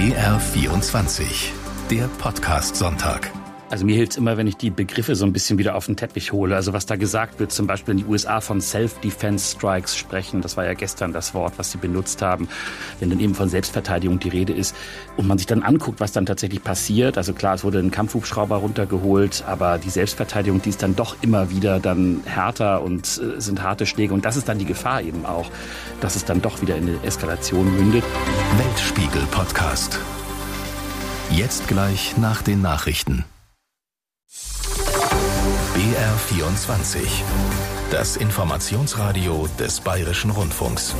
BR24, der Podcast-Sonntag. Also mir hilft es immer, wenn ich die Begriffe so ein bisschen wieder auf den Teppich hole. Also was da gesagt wird, zum Beispiel in die USA von Self-Defense-Strikes sprechen. Das war ja gestern das Wort, was sie benutzt haben, wenn dann eben von Selbstverteidigung die Rede ist. Und man sich dann anguckt, was dann tatsächlich passiert. Also klar, es wurde ein Kampfhubschrauber runtergeholt, aber die Selbstverteidigung, die ist dann doch immer wieder dann härter und sind harte Schläge. Und das ist dann die Gefahr eben auch, dass es dann doch wieder in eine Eskalation mündet. Weltspiegel-Podcast. Jetzt gleich nach den Nachrichten. BR24, das Informationsradio des Bayerischen Rundfunks.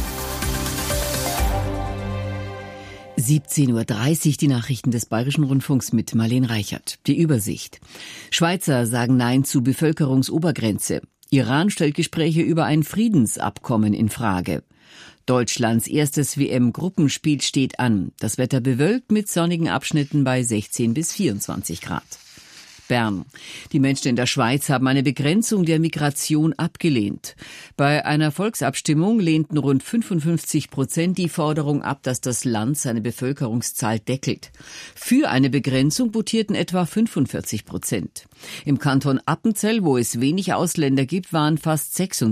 17:30 Uhr, die Nachrichten des Bayerischen Rundfunks mit Marlene Reichert. Die Übersicht. Schweizer sagen Nein zu Bevölkerungsobergrenze. Iran stellt Gespräche über ein Friedensabkommen in Frage. Deutschlands erstes WM-Gruppenspiel steht an. Das Wetter bewölkt mit sonnigen Abschnitten bei 16 bis 24 Grad. Bern. Die Menschen in der Schweiz haben eine Begrenzung der Migration abgelehnt. Bei einer Volksabstimmung lehnten rund 55% die Forderung ab, dass das Land seine Bevölkerungszahl deckelt. Für eine Begrenzung votierten etwa 45%. Im Kanton Appenzell, wo es wenig Ausländer gibt, waren fast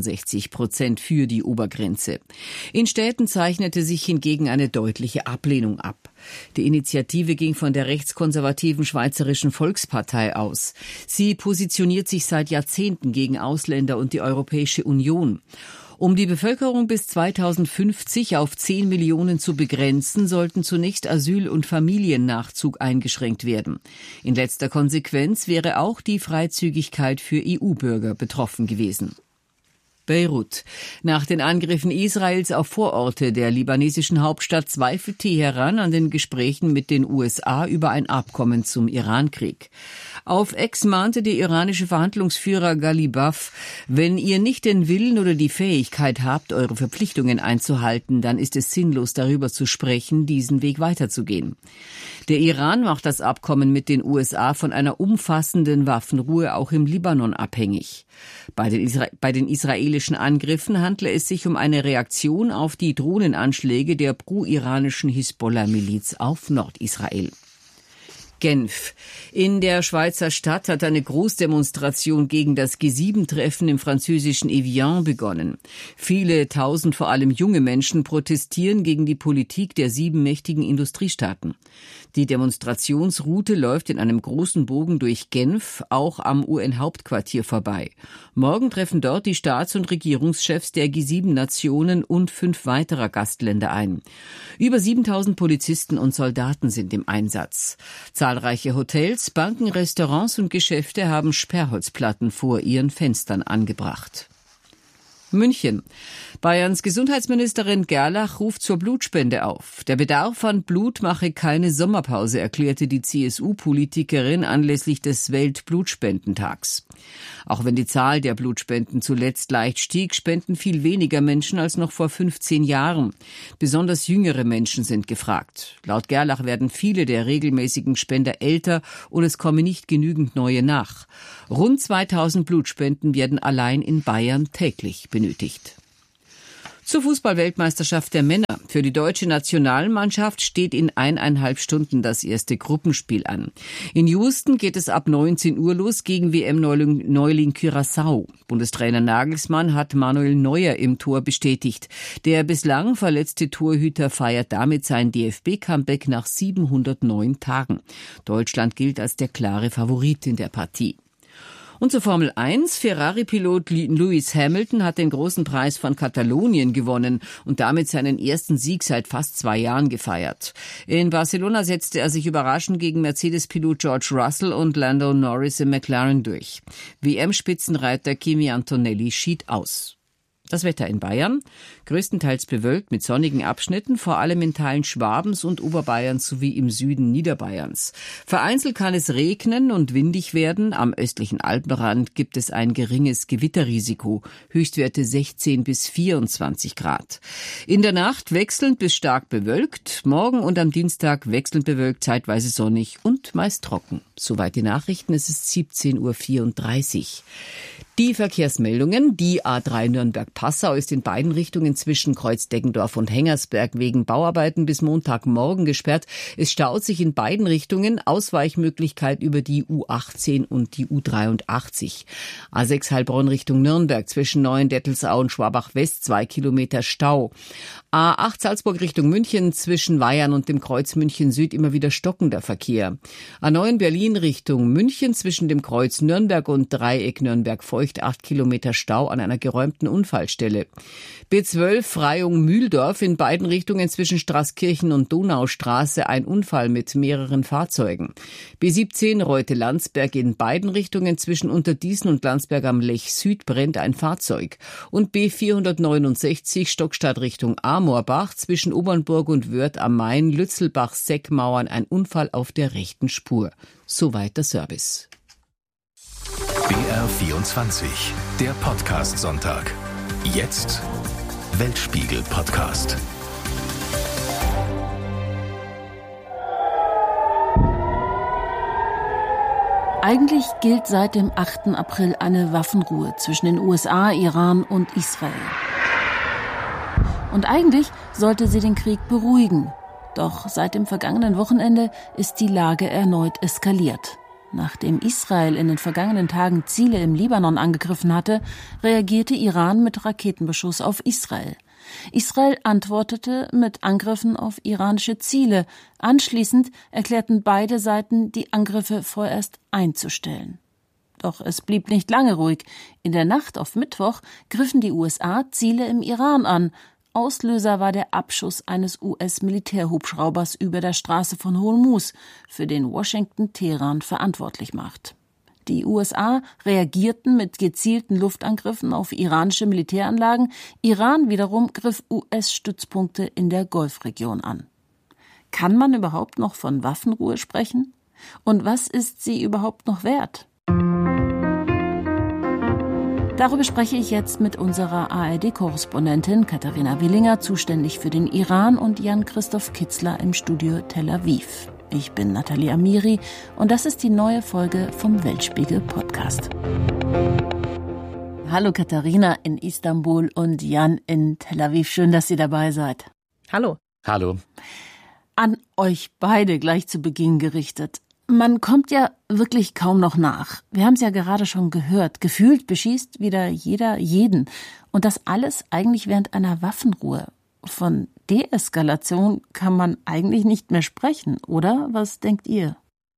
66% für die Obergrenze. In Städten zeichnete sich hingegen eine deutliche Ablehnung ab. Die Initiative ging von der rechtskonservativen Schweizerischen Volkspartei aus. Sie positioniert sich seit Jahrzehnten gegen Ausländer und die Europäische Union. Um die Bevölkerung bis 2050 auf 10 Millionen zu begrenzen, sollten zunächst Asyl- und Familiennachzug eingeschränkt werden. In letzter Konsequenz wäre auch die Freizügigkeit für EU-Bürger betroffen gewesen. Beirut. Nach den Angriffen Israels auf Vororte der libanesischen Hauptstadt zweifelt Teheran an den Gesprächen mit den USA über ein Abkommen zum Irankrieg. Auf Ex mahnte der iranische Verhandlungsführer Ghalibaf, wenn ihr nicht den Willen oder die Fähigkeit habt, eure Verpflichtungen einzuhalten, dann ist es sinnlos, darüber zu sprechen, diesen Weg weiterzugehen. Der Iran macht das Abkommen mit den USA von einer umfassenden Waffenruhe auch im Libanon abhängig. Bei den israelischen Angriffen handle es sich um eine Reaktion auf die Drohnenanschläge der pro-iranischen Hisbollah-Miliz auf Nordisrael. Genf. In der Schweizer Stadt hat eine Großdemonstration gegen das G7-Treffen im französischen Evian begonnen. Viele tausend, vor allem junge Menschen, protestieren gegen die Politik der 7 mächtigen Industriestaaten. Die Demonstrationsroute läuft in einem großen Bogen durch Genf, auch am UN-Hauptquartier vorbei. Morgen treffen dort die Staats- und Regierungschefs der G7-Nationen und 5 weiterer Gastländer ein. Über 7.000 Polizisten und Soldaten sind im Einsatz. Zahlreiche Hotels, Banken, Restaurants und Geschäfte haben Sperrholzplatten vor ihren Fenstern angebracht. München. Bayerns Gesundheitsministerin Gerlach ruft zur Blutspende auf. Der Bedarf an Blut mache keine Sommerpause, erklärte die CSU-Politikerin anlässlich des Weltblutspendentags. Auch wenn die Zahl der Blutspenden zuletzt leicht stieg, spenden viel weniger Menschen als noch vor 15 Jahren. Besonders jüngere Menschen sind gefragt. Laut Gerlach werden viele der regelmäßigen Spender älter und es komme nicht genügend neue nach. Rund 2000 Blutspenden werden allein in Bayern täglich benötigt. Zur Fußball-Weltmeisterschaft der Männer. Für die deutsche Nationalmannschaft steht in 1,5 Stunden das erste Gruppenspiel an. In Houston geht es ab 19 Uhr los gegen WM-Neuling Curaçao. Bundestrainer Nagelsmann hat Manuel Neuer im Tor bestätigt. Der bislang verletzte Torhüter feiert damit sein DFB-Comeback nach 709 Tagen. Deutschland gilt als der klare Favorit in der Partie. Und zur Formel 1. Ferrari-Pilot Lewis Hamilton hat den großen Preis von Katalonien gewonnen und damit seinen ersten Sieg seit fast 2 Jahren gefeiert. In Barcelona setzte er sich überraschend gegen Mercedes-Pilot George Russell und Lando Norris im McLaren durch. WM-Spitzenreiter Kimi Antonelli schied aus. Das Wetter in Bayern, größtenteils bewölkt mit sonnigen Abschnitten, vor allem in Teilen Schwabens und Oberbayerns sowie im Süden Niederbayerns. Vereinzelt kann es regnen und windig werden. Am östlichen Alpenrand gibt es ein geringes Gewitterrisiko, Höchstwerte 16 bis 24 Grad. In der Nacht wechselnd bis stark bewölkt, morgen und am Dienstag wechselnd bewölkt, zeitweise sonnig und meist trocken. Soweit die Nachrichten, es ist 17:34 Uhr. Die Verkehrsmeldungen, die A3 Nürnberg Passau ist in beiden Richtungen zwischen Kreuzdeggendorf und Hengersberg wegen Bauarbeiten bis Montagmorgen gesperrt. Es staut sich in beiden Richtungen. Ausweichmöglichkeit über die U18 und die U83. A6 Heilbronn Richtung Nürnberg zwischen Neuendettelsau und Schwabach-West 2 Kilometer Stau. A8 Salzburg Richtung München zwischen Weyern und dem Kreuz München Süd immer wieder stockender Verkehr. A9 Berlin Richtung München zwischen dem Kreuz Nürnberg und Dreieck Nürnberg-Feucht 8 Kilometer Stau an einer geräumten Unfallstelle. B12 Freyung-Mühldorf in beiden Richtungen zwischen Straßkirchen und Donaustraße ein Unfall mit mehreren Fahrzeugen. B17 Reute-Landsberg in beiden Richtungen zwischen Unterdießen und Landsberg am Lech Süd brennt ein Fahrzeug. Und B469 Stockstadt Richtung Amorbach zwischen Obernburg und Wörth am Main, Lützelbach-Seckmauern ein Unfall auf der rechten Spur. Soweit der Service. BR24, der Podcast-Sonntag. Jetzt Weltspiegel-Podcast. Eigentlich gilt seit dem 8. April eine Waffenruhe zwischen den USA, Iran und Israel. Und eigentlich sollte sie den Krieg beruhigen. Doch seit dem vergangenen Wochenende ist die Lage erneut eskaliert. Nachdem Israel in den vergangenen Tagen Ziele im Libanon angegriffen hatte, reagierte Iran mit Raketenbeschuss auf Israel. Israel antwortete mit Angriffen auf iranische Ziele. Anschließend erklärten beide Seiten, die Angriffe vorerst einzustellen. Doch es blieb nicht lange ruhig. In der Nacht auf Mittwoch griffen die USA Ziele im Iran an. Auslöser war der Abschuss eines US-Militärhubschraubers über der Straße von Hormuz, für den Washington Teheran verantwortlich macht. Die USA reagierten mit gezielten Luftangriffen auf iranische Militäranlagen. Iran wiederum griff US-Stützpunkte in der Golfregion an. Kann man überhaupt noch von Waffenruhe sprechen? Und was ist sie überhaupt noch wert? Darüber spreche ich jetzt mit unserer ARD-Korrespondentin Katharina Willinger, zuständig für den Iran, und Jan-Christoph Kitzler im Studio Tel Aviv. Ich bin Nathalie Amiri und das ist die neue Folge vom Weltspiegel-Podcast. Hallo Katharina in Istanbul und Jan in Tel Aviv. Schön, dass ihr dabei seid. Hallo. Hallo. An euch beide gleich zu Beginn gerichtet. Man kommt ja wirklich kaum noch nach. Wir haben es ja gerade schon gehört. Gefühlt beschießt wieder jeder jeden. Und das alles eigentlich während einer Waffenruhe. Von Deeskalation kann man eigentlich nicht mehr sprechen, oder? Was denkt ihr?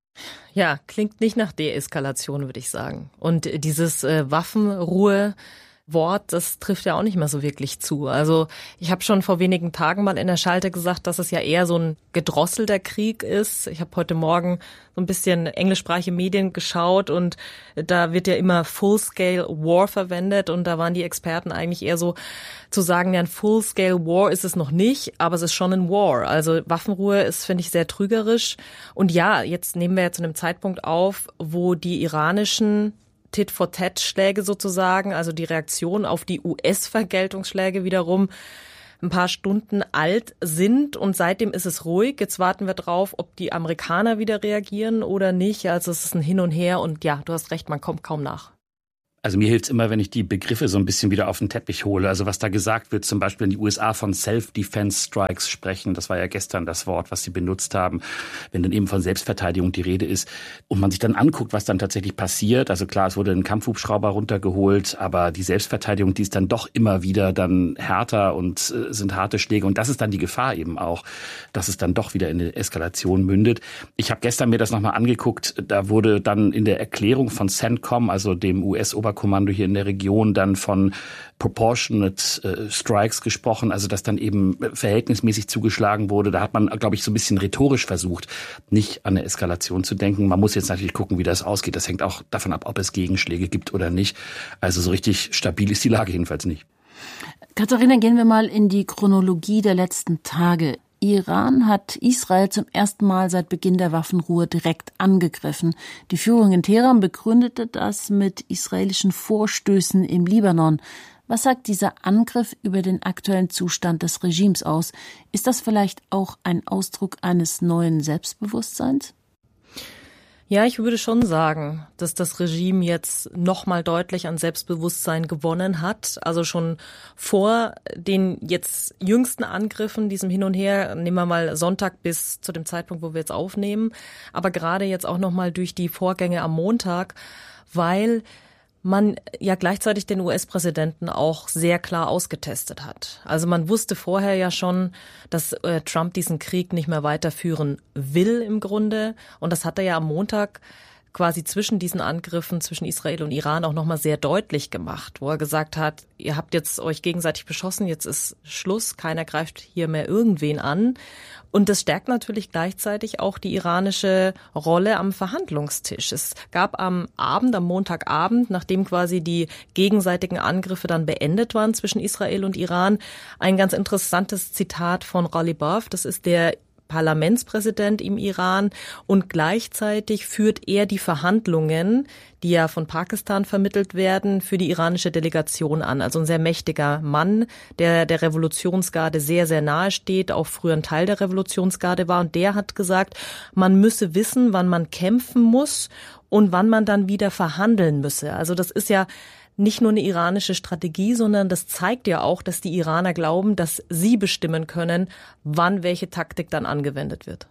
Ja, klingt nicht nach Deeskalation, würde ich sagen. Und dieses Waffenruhe Wort, das trifft ja auch nicht mehr so wirklich zu. Also ich habe schon vor wenigen Tagen mal in der Schalte gesagt, dass es ja eher so ein gedrosselter Krieg ist. Ich habe heute Morgen so ein bisschen englischsprachige Medien geschaut und da wird ja immer Full-Scale War verwendet und da waren die Experten eigentlich eher so zu sagen, ja, ein Full-Scale War ist es noch nicht, aber es ist schon ein War. Also Waffenruhe ist, finde ich, sehr trügerisch. Und ja, jetzt nehmen wir ja zu einem Zeitpunkt auf, wo die iranischen Tit-for-Tat-Schläge sozusagen, also die Reaktion auf die US-Vergeltungsschläge wiederum, ein paar Stunden alt sind und seitdem ist es ruhig. Jetzt warten wir drauf, ob die Amerikaner wieder reagieren oder nicht. Also es ist ein Hin und Her und ja, du hast recht, man kommt kaum nach. Also mir hilft's immer, wenn ich die Begriffe so ein bisschen wieder auf den Teppich hole. Also was da gesagt wird, zum Beispiel in die USA von Self-Defense Strikes sprechen. Das war ja gestern das Wort, was sie benutzt haben. Wenn dann eben von Selbstverteidigung die Rede ist und man sich dann anguckt, was dann tatsächlich passiert. Also klar, es wurde ein Kampfhubschrauber runtergeholt, aber die Selbstverteidigung, die ist dann doch immer wieder dann härter und sind harte Schläge. Und das ist dann die Gefahr eben auch, dass es dann doch wieder in eine Eskalation mündet. Ich habe gestern mir das nochmal angeguckt. Da wurde dann in der Erklärung von CENTCOM, also dem US-Oberkommando hier in der Region, dann von Proportionate Strikes gesprochen, also dass dann eben verhältnismäßig zugeschlagen wurde. Da hat man, glaube ich, so ein bisschen rhetorisch versucht, nicht an eine Eskalation zu denken. Man muss jetzt natürlich gucken, wie das ausgeht. Das hängt auch davon ab, ob es Gegenschläge gibt oder nicht. Also so richtig stabil ist die Lage jedenfalls nicht. Katharina, gehen wir mal in die Chronologie der letzten Tage. Iran hat Israel zum ersten Mal seit Beginn der Waffenruhe direkt angegriffen. Die Führung in Teheran begründete das mit israelischen Vorstößen im Libanon. Was sagt dieser Angriff über den aktuellen Zustand des Regimes aus? Ist das vielleicht auch ein Ausdruck eines neuen Selbstbewusstseins? Ja, ich würde schon sagen, dass das Regime jetzt nochmal deutlich an Selbstbewusstsein gewonnen hat. Also schon vor den jetzt jüngsten Angriffen, diesem Hin und Her, nehmen wir mal Sonntag bis zu dem Zeitpunkt, wo wir jetzt aufnehmen. Aber gerade jetzt auch nochmal durch die Vorgänge am Montag, weil man ja gleichzeitig den US-Präsidenten auch sehr klar ausgetestet hat. Also man wusste vorher ja schon, dass Trump diesen Krieg nicht mehr weiterführen will im Grunde. Und das hat er ja am Montag quasi zwischen diesen Angriffen zwischen Israel und Iran auch nochmal sehr deutlich gemacht, wo er gesagt hat, ihr habt jetzt euch gegenseitig beschossen, jetzt ist Schluss, keiner greift hier mehr irgendwen an. Und das stärkt natürlich gleichzeitig auch die iranische Rolle am Verhandlungstisch. Es gab am Montagabend, nachdem quasi die gegenseitigen Angriffe dann beendet waren zwischen Israel und Iran, ein ganz interessantes Zitat von Ghalibaf, das ist der Parlamentspräsident im Iran, und gleichzeitig führt er die Verhandlungen, die ja von Pakistan vermittelt werden, für die iranische Delegation an. Also ein sehr mächtiger Mann, der der Revolutionsgarde sehr, sehr nahe steht, auch früher ein Teil der Revolutionsgarde war. Und der hat gesagt, man müsse wissen, wann man kämpfen muss und wann man dann wieder verhandeln müsse. Also das ist ja nicht nur eine iranische Strategie, sondern das zeigt ja auch, dass die Iraner glauben, dass sie bestimmen können, wann welche Taktik dann angewendet wird.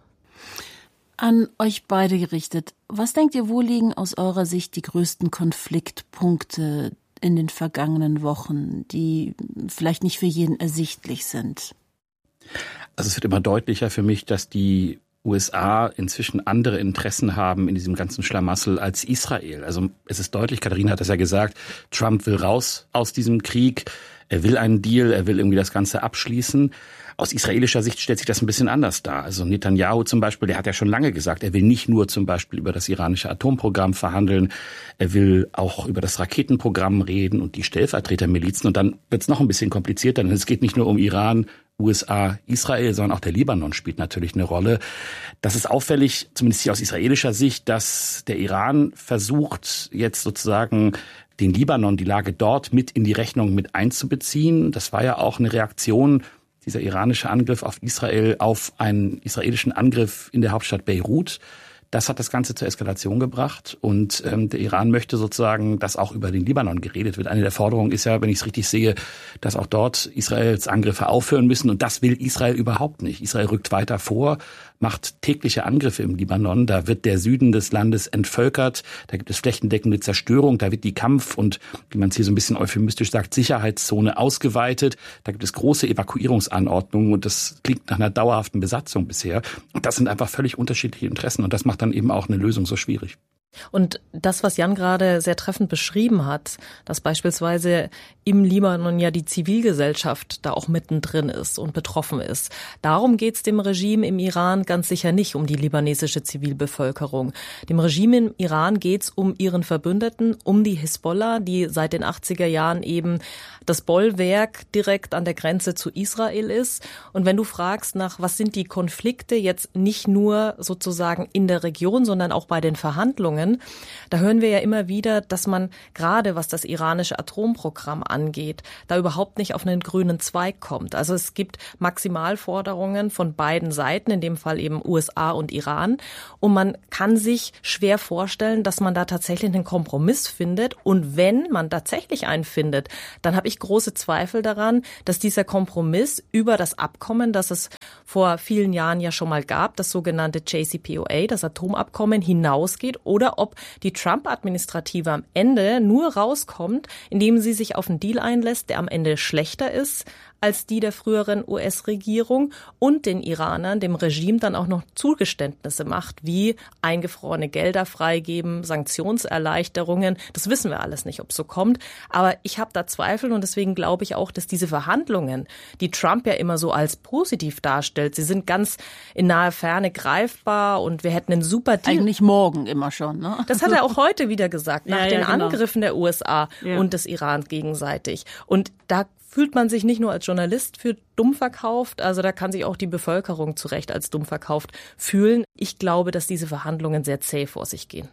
An euch beide gerichtet. Was denkt ihr, wo liegen aus eurer Sicht die größten Konfliktpunkte in den vergangenen Wochen, die vielleicht nicht für jeden ersichtlich sind? Also es wird immer deutlicher für mich, dass die USA inzwischen andere Interessen haben in diesem ganzen Schlamassel als Israel. Also es ist deutlich, Katharina hat das ja gesagt, Trump will raus aus diesem Krieg, er will einen Deal, er will irgendwie das Ganze abschließen. Aus israelischer Sicht stellt sich das ein bisschen anders dar. Also Netanyahu zum Beispiel, der hat ja schon lange gesagt, er will nicht nur zum Beispiel über das iranische Atomprogramm verhandeln, er will auch über das Raketenprogramm reden und die Stellvertretermilizen. Und dann wird es noch ein bisschen komplizierter, denn es geht nicht nur um Iran, USA, Israel, sondern auch der Libanon spielt natürlich eine Rolle. Das ist auffällig, zumindest hier aus israelischer Sicht, dass der Iran versucht, jetzt sozusagen den Libanon, die Lage dort mit in die Rechnung mit einzubeziehen. Das war ja auch eine Reaktion, dieser iranische Angriff auf Israel, auf einen israelischen Angriff in der Hauptstadt Beirut. Das hat das Ganze zur Eskalation gebracht und der Iran möchte sozusagen, dass auch über den Libanon geredet wird. Eine der Forderungen ist ja, wenn ich es richtig sehe, dass auch dort Israels Angriffe aufhören müssen und das will Israel überhaupt nicht. Israel rückt weiter vor, macht tägliche Angriffe im Libanon. Da wird der Süden des Landes entvölkert, da gibt es flächendeckende Zerstörung, da wird die Kampf- und, wie man es hier so ein bisschen euphemistisch sagt, Sicherheitszone ausgeweitet. Da gibt es große Evakuierungsanordnungen und das klingt nach einer dauerhaften Besatzung bisher. Und das sind einfach völlig unterschiedliche Interessen und das macht dann eben auch eine Lösung so schwierig. Und das, was Jan gerade sehr treffend beschrieben hat, dass beispielsweise im Libanon ja die Zivilgesellschaft da auch mittendrin ist und betroffen ist. Darum geht's dem Regime im Iran ganz sicher nicht, um die libanesische Zivilbevölkerung. Dem Regime im Iran geht's um ihren Verbündeten, um die Hisbollah, die seit den 80er Jahren eben das Bollwerk direkt an der Grenze zu Israel ist. Und wenn du fragst nach, was sind die Konflikte jetzt nicht nur sozusagen in der Region, sondern auch bei den Verhandlungen, da hören wir ja immer wieder, dass man gerade, was das iranische Atomprogramm angeht, da überhaupt nicht auf einen grünen Zweig kommt. Also es gibt Maximalforderungen von beiden Seiten, in dem Fall eben USA und Iran. Und man kann sich schwer vorstellen, dass man da tatsächlich einen Kompromiss findet. Und wenn man tatsächlich einen findet, dann habe ich große Zweifel daran, dass dieser Kompromiss über das Abkommen, das es vor vielen Jahren ja schon mal gab, das sogenannte JCPOA, das Atomabkommen, hinausgeht oder ob die Trump-Administrative am Ende nur rauskommt, indem sie sich auf einen Deal einlässt, der am Ende schlechter ist als die der früheren US-Regierung und den Iranern, dem Regime, dann auch noch Zugeständnisse macht, wie eingefrorene Gelder freigeben, Sanktionserleichterungen. Das wissen wir alles nicht, ob es so kommt. Aber ich habe da Zweifel und deswegen glaube ich auch, dass diese Verhandlungen, die Trump ja immer so als positiv darstellt, sie sind ganz in naher Ferne greifbar und wir hätten einen super Deal. Eigentlich morgen immer schon, ne? Das hat er auch heute wieder gesagt, nach den Angriffen der USA und des Iran gegenseitig. Und da fühlt man sich nicht nur als Journalist für dumm verkauft, also da kann sich auch die Bevölkerung zu Recht als dumm verkauft fühlen. Ich glaube, dass diese Verhandlungen sehr zäh vor sich gehen.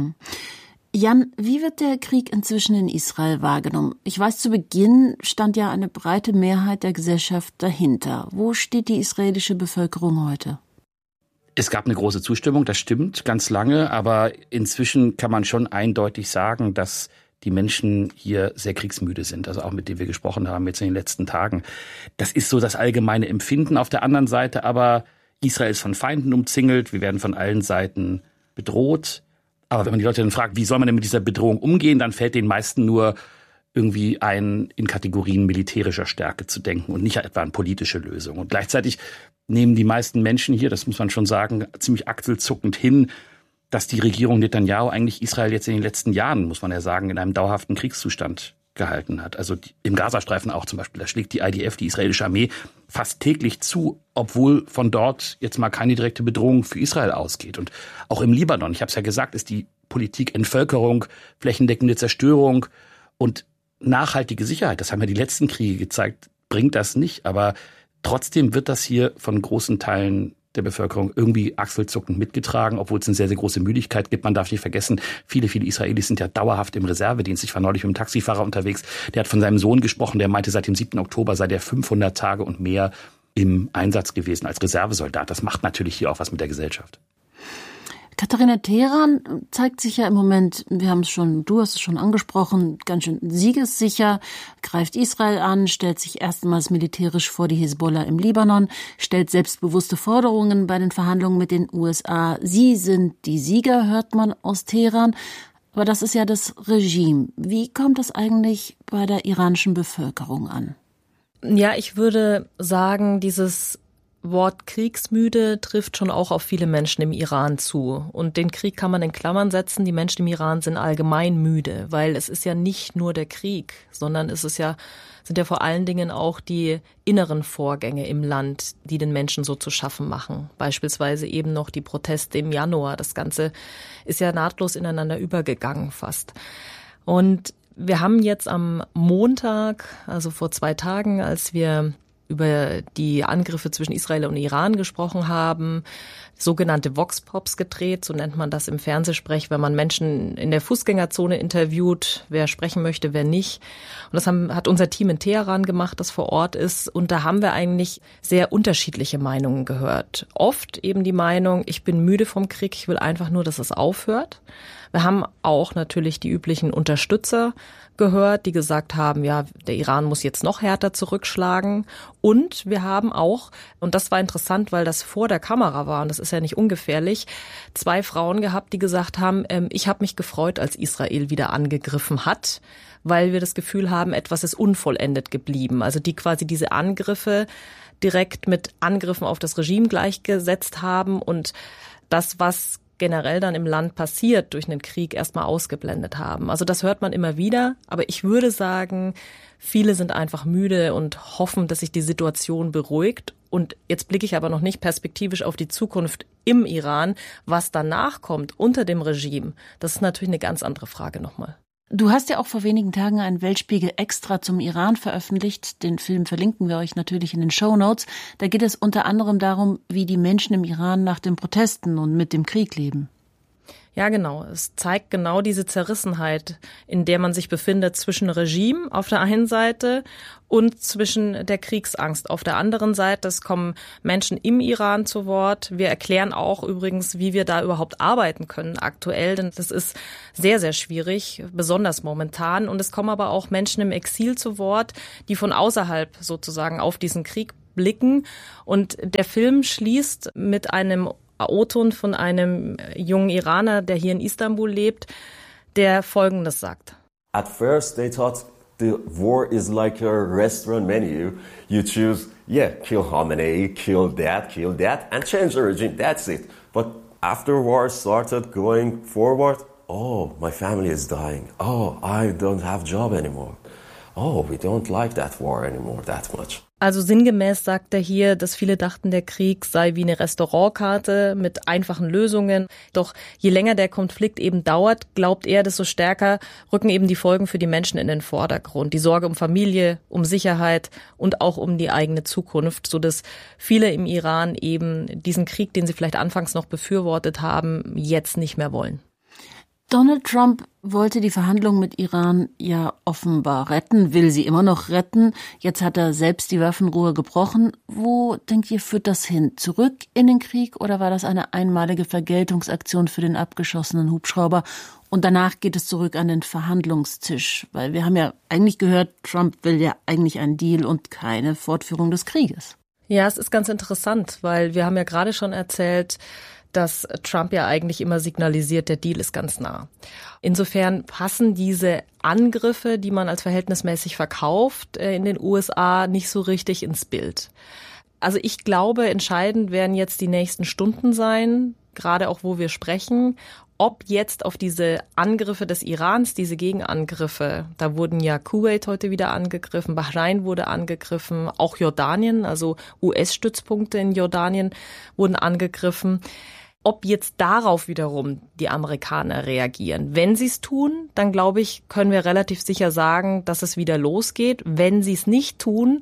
Jan, wie wird der Krieg inzwischen in Israel wahrgenommen? Ich weiß, zu Beginn stand ja eine breite Mehrheit der Gesellschaft dahinter. Wo steht die israelische Bevölkerung heute? Es gab eine große Zustimmung, das stimmt, ganz lange. Aber inzwischen kann man schon eindeutig sagen, dass die Menschen hier sehr kriegsmüde sind. Also auch mit denen wir gesprochen haben jetzt in den letzten Tagen. Das ist so das allgemeine Empfinden. Auf der anderen Seite aber, Israel ist von Feinden umzingelt. Wir werden von allen Seiten bedroht. Aber wenn man die Leute dann fragt, wie soll man denn mit dieser Bedrohung umgehen, dann fällt den meisten nur irgendwie ein, in Kategorien militärischer Stärke zu denken und nicht etwa an politische Lösungen. Und gleichzeitig nehmen die meisten Menschen hier, das muss man schon sagen, ziemlich achselzuckend hin, dass die Regierung Netanyahu eigentlich Israel jetzt in den letzten Jahren, muss man ja sagen, in einem dauerhaften Kriegszustand gehalten hat. Also im Gazastreifen auch zum Beispiel, da schlägt die IDF, die israelische Armee, fast täglich zu, obwohl von dort jetzt mal keine direkte Bedrohung für Israel ausgeht. Und auch im Libanon, ich habe es ja gesagt, ist die Politik Entvölkerung, flächendeckende Zerstörung und nachhaltige Sicherheit. Das haben ja die letzten Kriege gezeigt, bringt das nicht. Aber trotzdem wird das hier von großen Teilen der Bevölkerung irgendwie achselzuckend mitgetragen, obwohl es eine sehr, sehr große Müdigkeit gibt. Man darf nicht vergessen, viele Israelis sind ja dauerhaft im Reservedienst. Ich war neulich mit einem Taxifahrer unterwegs, der hat von seinem Sohn gesprochen, der meinte, seit dem 7. Oktober sei der 500 Tage und mehr im Einsatz gewesen als Reservesoldat. Das macht natürlich hier auch was mit der Gesellschaft. Katharina, Teheran zeigt sich ja im Moment, du hast es schon angesprochen, ganz schön siegessicher, greift Israel an, stellt sich erstmals militärisch vor die Hisbollah im Libanon, stellt selbstbewusste Forderungen bei den Verhandlungen mit den USA. Sie sind die Sieger, hört man aus Teheran. Aber das ist ja das Regime. Wie kommt das eigentlich bei der iranischen Bevölkerung an? Ja, ich würde sagen, dieses Wort kriegsmüde trifft schon auch auf viele Menschen im Iran zu. Und den Krieg kann man in Klammern setzen. Die Menschen im Iran sind allgemein müde, weil es ist ja nicht nur der Krieg, sondern sind ja vor allen Dingen auch die inneren Vorgänge im Land, die den Menschen so zu schaffen machen. Beispielsweise eben noch die Proteste im Januar. Das Ganze ist ja nahtlos ineinander übergegangen fast. Und wir haben jetzt am Montag, also vor 2 Tagen, als wir über die Angriffe zwischen Israel und Iran gesprochen haben, sogenannte Vox-Pops gedreht, so nennt man das im Fernsehsprech, wenn man Menschen in der Fußgängerzone interviewt, wer sprechen möchte, wer nicht. Und das hat unser Team in Teheran gemacht, das vor Ort ist. Und da haben wir eigentlich sehr unterschiedliche Meinungen gehört. Oft eben die Meinung, ich bin müde vom Krieg, ich will einfach nur, dass es aufhört. Wir haben auch natürlich die üblichen Unterstützer gehört, die gesagt haben, ja, der Iran muss jetzt noch härter zurückschlagen. Und wir haben auch, und das war interessant, weil das vor der Kamera war, und das ist ja nicht ungefährlich, 2 Frauen gehabt, die gesagt haben, ich habe mich gefreut, als Israel wieder angegriffen hat, weil wir das Gefühl haben, etwas ist unvollendet geblieben. Also die quasi diese Angriffe direkt mit Angriffen auf das Regime gleichgesetzt haben und das, was generell dann im Land passiert, durch einen Krieg erstmal ausgeblendet haben. Also das hört man immer wieder, aber ich würde sagen, viele sind einfach müde und hoffen, dass sich die Situation beruhigt. Und jetzt blicke ich aber noch nicht perspektivisch auf die Zukunft im Iran. Was danach kommt unter dem Regime, das ist natürlich eine ganz andere Frage nochmal. Du hast ja auch vor wenigen Tagen einen Weltspiegel extra zum Iran veröffentlicht. Den Film verlinken wir euch natürlich in den Shownotes. Da geht es unter anderem darum, wie die Menschen im Iran nach den Protesten und mit dem Krieg leben. Ja, genau. Es zeigt genau diese Zerrissenheit, in der man sich befindet zwischen Regime auf der einen Seite und zwischen der Kriegsangst auf der anderen Seite. Es kommen Menschen im Iran zu Wort. Wir erklären auch übrigens, wie wir da überhaupt arbeiten können aktuell, denn das ist sehr, sehr schwierig, besonders momentan. Und es kommen aber auch Menschen im Exil zu Wort, die von außerhalb sozusagen auf diesen Krieg blicken. Und der Film schließt mit einem O-Ton von einem jungen Iraner, der hier in Istanbul lebt, der Folgendes sagt. At first they thought the war is like a restaurant menu. You choose, kill Khamenei, kill that, and change the regime. That's it. But after war started going forward, oh, my family is dying. Oh, I don't have job anymore. Oh, we don't like that war anymore that much. Also sinngemäß sagt er hier, dass viele dachten, der Krieg sei wie eine Restaurantkarte mit einfachen Lösungen. Doch je länger der Konflikt eben dauert, glaubt er, desto stärker rücken eben die Folgen für die Menschen in den Vordergrund. Die Sorge um Familie, um Sicherheit und auch um die eigene Zukunft, sodass viele im Iran eben diesen Krieg, den sie vielleicht anfangs noch befürwortet haben, jetzt nicht mehr wollen. Donald Trump wollte die Verhandlungen mit Iran ja offenbar retten, will sie immer noch retten. Jetzt hat er selbst die Waffenruhe gebrochen. Wo, denkt ihr, führt das hin? Zurück in den Krieg oder war das eine einmalige Vergeltungsaktion für den abgeschossenen Hubschrauber? Und danach geht es zurück an den Verhandlungstisch. Weil wir haben ja eigentlich gehört, Trump will ja eigentlich einen Deal und keine Fortführung des Krieges. Ja, es ist ganz interessant, weil wir haben ja gerade schon erzählt, dass Trump ja eigentlich immer signalisiert, der Deal ist ganz nah. Insofern passen diese Angriffe, die man als verhältnismäßig verkauft, in den USA nicht so richtig ins Bild. Also ich glaube, entscheidend werden jetzt die nächsten Stunden sein, gerade auch wo wir sprechen, ob jetzt auf diese Angriffe des Irans, diese Gegenangriffe, da wurden ja Kuwait heute wieder angegriffen, Bahrain wurde angegriffen, auch Jordanien, also US-Stützpunkte in Jordanien wurden angegriffen. Ob jetzt darauf wiederum die Amerikaner reagieren. Wenn sie es tun, dann glaube ich, können wir relativ sicher sagen, dass es wieder losgeht. Wenn sie es nicht tun,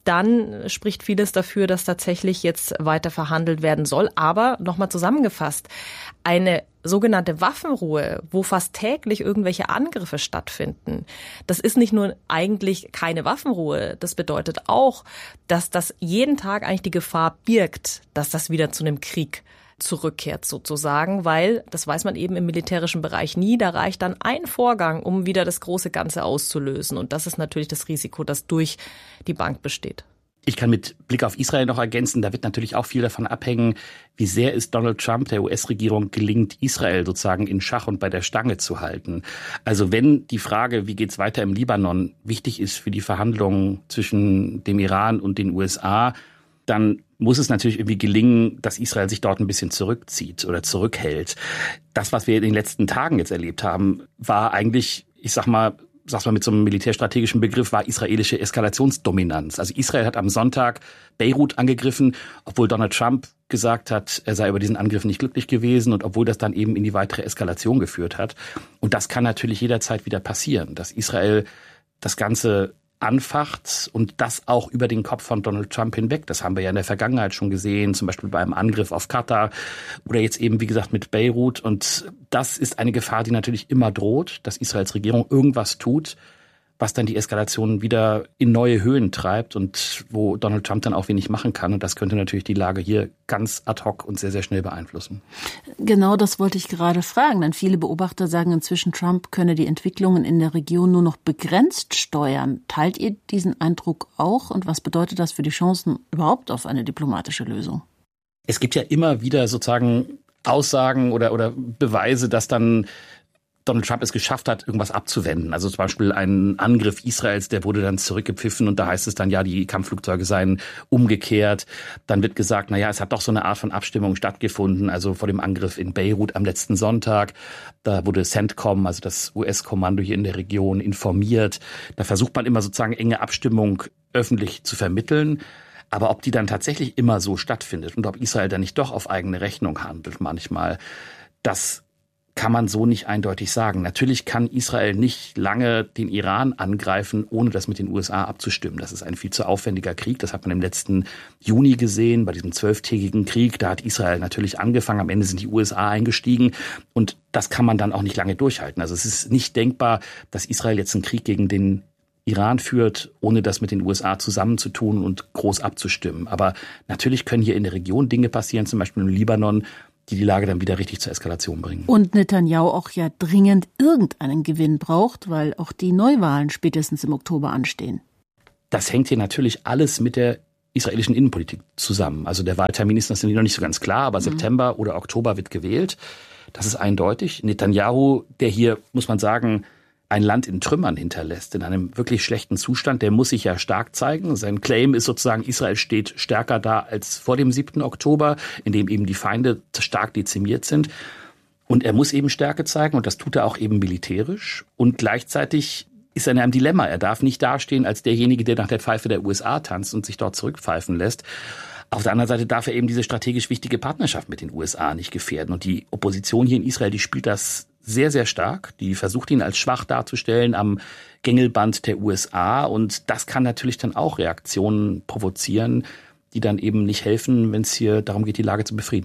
dann spricht vieles dafür, dass tatsächlich jetzt weiter verhandelt werden soll. Aber nochmal zusammengefasst, eine sogenannte Waffenruhe, wo fast täglich irgendwelche Angriffe stattfinden, das ist nicht nur eigentlich keine Waffenruhe, das bedeutet auch, dass das jeden Tag eigentlich die Gefahr birgt, dass das wieder zu einem Krieg zurückkehrt sozusagen, weil, das weiß man eben im militärischen Bereich nie, da reicht dann ein Vorgang, um wieder das große Ganze auszulösen. Und das ist natürlich das Risiko, das durch die Bank besteht. Ich kann mit Blick auf Israel noch ergänzen, da wird natürlich auch viel davon abhängen, wie sehr es Donald Trump, der US-Regierung, gelingt, Israel sozusagen in Schach und bei der Stange zu halten. Also wenn die Frage, wie geht's weiter im Libanon, wichtig ist für die Verhandlungen zwischen dem Iran und den USA, dann muss es natürlich irgendwie gelingen, dass Israel sich dort ein bisschen zurückzieht oder zurückhält. Das, was wir in den letzten Tagen jetzt erlebt haben, war eigentlich, sag's mal mit so einem militärstrategischen Begriff, war israelische Eskalationsdominanz. Also Israel hat am Sonntag Beirut angegriffen, obwohl Donald Trump gesagt hat, er sei über diesen Angriff nicht glücklich gewesen und obwohl das dann eben in die weitere Eskalation geführt hat. Und das kann natürlich jederzeit wieder passieren, dass Israel das Ganze anfacht und das auch über den Kopf von Donald Trump hinweg. Das haben wir ja in der Vergangenheit schon gesehen, zum Beispiel bei einem Angriff auf Katar oder jetzt eben, wie gesagt, mit Beirut. Und das ist eine Gefahr, die natürlich immer droht, dass Israels Regierung irgendwas tut, was dann die Eskalation wieder in neue Höhen treibt und wo Donald Trump dann auch wenig machen kann. Und das könnte natürlich die Lage hier ganz ad hoc und sehr, sehr schnell beeinflussen. Genau das wollte ich gerade fragen, denn viele Beobachter sagen inzwischen, Trump könne die Entwicklungen in der Region nur noch begrenzt steuern. Teilt ihr diesen Eindruck auch? Und was bedeutet das für die Chancen überhaupt auf eine diplomatische Lösung? Es gibt ja immer wieder sozusagen Aussagen oder Beweise, dass dann Donald Trump es geschafft hat, irgendwas abzuwenden. Also zum Beispiel ein Angriff Israels, der wurde dann zurückgepfiffen und da heißt es dann, ja, die Kampfflugzeuge seien umgekehrt. Dann wird gesagt, na ja, es hat doch so eine Art von Abstimmung stattgefunden. Also vor dem Angriff in Beirut am letzten Sonntag, da wurde CENTCOM, also das US-Kommando hier in der Region, informiert. Da versucht man immer sozusagen enge Abstimmung öffentlich zu vermitteln. Aber ob die dann tatsächlich immer so stattfindet und ob Israel dann nicht doch auf eigene Rechnung handelt manchmal, das kann man so nicht eindeutig sagen. Natürlich kann Israel nicht lange den Iran angreifen, ohne das mit den USA abzustimmen. Das ist ein viel zu aufwendiger Krieg. Das hat man im letzten Juni gesehen, bei diesem 12-tägigen Krieg. Da hat Israel natürlich angefangen. Am Ende sind die USA eingestiegen. Und das kann man dann auch nicht lange durchhalten. Also es ist nicht denkbar, dass Israel jetzt einen Krieg gegen den Iran führt, ohne das mit den USA zusammenzutun und groß abzustimmen. Aber natürlich können hier in der Region Dinge passieren, zum Beispiel im Libanon, die Lage dann wieder richtig zur Eskalation bringen. Und Netanyahu auch ja dringend irgendeinen Gewinn braucht, weil auch die Neuwahlen spätestens im Oktober anstehen. Das hängt hier natürlich alles mit der israelischen Innenpolitik zusammen. Also der Wahltermin ist natürlich noch nicht so ganz klar, aber September oder Oktober wird gewählt. Das ist eindeutig. Netanyahu, der hier, muss man sagen, ein Land in Trümmern hinterlässt, in einem wirklich schlechten Zustand, der muss sich ja stark zeigen. Sein Claim ist sozusagen, Israel steht stärker da als vor dem 7. Oktober, in dem eben die Feinde stark dezimiert sind. Und er muss eben Stärke zeigen und das tut er auch eben militärisch. Und gleichzeitig ist er in einem Dilemma. Er darf nicht dastehen als derjenige, der nach der Pfeife der USA tanzt und sich dort zurückpfeifen lässt. Auf der anderen Seite darf er eben diese strategisch wichtige Partnerschaft mit den USA nicht gefährden. Und die Opposition hier in Israel, die spielt das sehr, sehr stark. Die versucht ihn als schwach darzustellen am Gängelband der USA. Und das kann natürlich dann auch Reaktionen provozieren, die dann eben nicht helfen, wenn es hier darum geht, die Lage zu befrieden.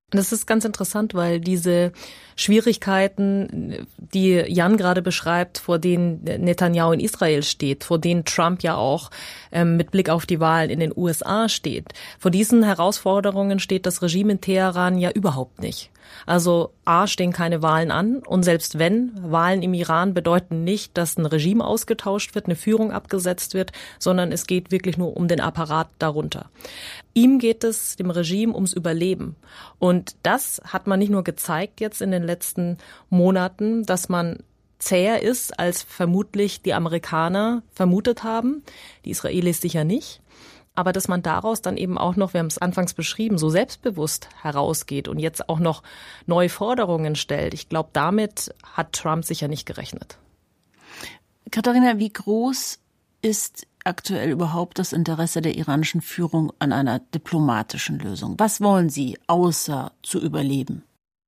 Das ist ganz interessant, weil diese Schwierigkeiten, die Jan gerade beschreibt, vor denen Netanyahu in Israel steht, vor denen Trump ja auch mit Blick auf die Wahlen in den USA steht, vor diesen Herausforderungen steht das Regime in Teheran ja überhaupt nicht. Also A, stehen keine Wahlen an, und selbst wenn, Wahlen im Iran bedeuten nicht, dass ein Regime ausgetauscht wird, eine Führung abgesetzt wird, sondern es geht wirklich nur um den Apparat darunter. Ihm geht es, dem Regime, ums Überleben. Und das hat man nicht nur gezeigt jetzt in den letzten Monaten, dass man zäher ist, als vermutlich die Amerikaner vermutet haben, die Israelis sicher nicht. Aber dass man daraus dann eben auch noch, wir haben es anfangs beschrieben, so selbstbewusst herausgeht und jetzt auch noch neue Forderungen stellt. Ich glaube, damit hat Trump sicher nicht gerechnet. Katharina, wie groß ist aktuell überhaupt das Interesse der iranischen Führung an einer diplomatischen Lösung? Was wollen sie, außer zu überleben?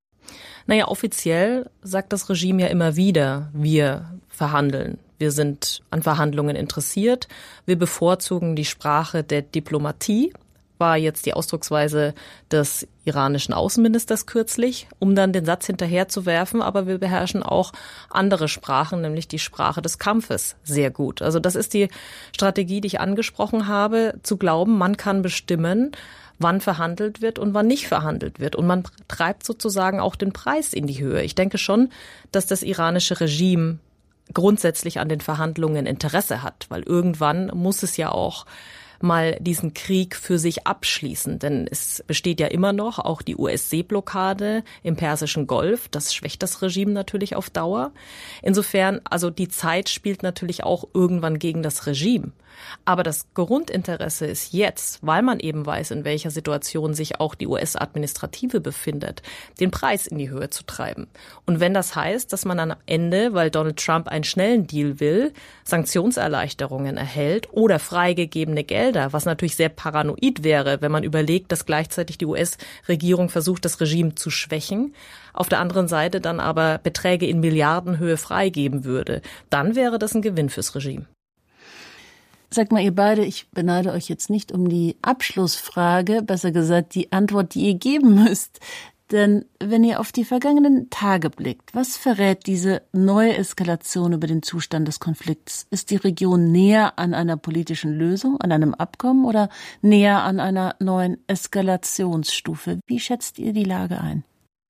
Naja, offiziell sagt das Regime ja immer wieder, wir verhandeln. Wir sind an Verhandlungen interessiert. Wir bevorzugen die Sprache der Diplomatie, war jetzt die Ausdrucksweise des iranischen Außenministers kürzlich, um dann den Satz hinterherzuwerfen, aber wir beherrschen auch andere Sprachen, nämlich die Sprache des Kampfes, sehr gut. Also das ist die Strategie, die ich angesprochen habe, zu glauben, man kann bestimmen, wann verhandelt wird und wann nicht verhandelt wird. Und man treibt sozusagen auch den Preis in die Höhe. Ich denke schon, dass das iranische Regime grundsätzlich an den Verhandlungen Interesse hat, weil irgendwann muss es ja auch mal diesen Krieg für sich abschließen. Denn es besteht ja immer noch auch die US-Seeblockade im Persischen Golf. Das schwächt das Regime natürlich auf Dauer. Insofern, also die Zeit spielt natürlich auch irgendwann gegen das Regime. Aber das Grundinteresse ist jetzt, weil man eben weiß, in welcher Situation sich auch die US-Administrative befindet, den Preis in die Höhe zu treiben. Und wenn das heißt, dass man am Ende, weil Donald Trump einen schnellen Deal will, Sanktionserleichterungen erhält oder freigegebene Gelder, was natürlich sehr paranoid wäre, wenn man überlegt, dass gleichzeitig die US-Regierung versucht, das Regime zu schwächen, auf der anderen Seite dann aber Beträge in Milliardenhöhe freigeben würde, dann wäre das ein Gewinn fürs Regime. Sagt mal, ihr beide, ich beneide euch jetzt nicht um die Abschlussfrage, besser gesagt die Antwort, die ihr geben müsst. Denn wenn ihr auf die vergangenen Tage blickt, was verrät diese neue Eskalation über den Zustand des Konflikts? Ist die Region näher an einer politischen Lösung, an einem Abkommen oder näher an einer neuen Eskalationsstufe? Wie schätzt ihr die Lage ein?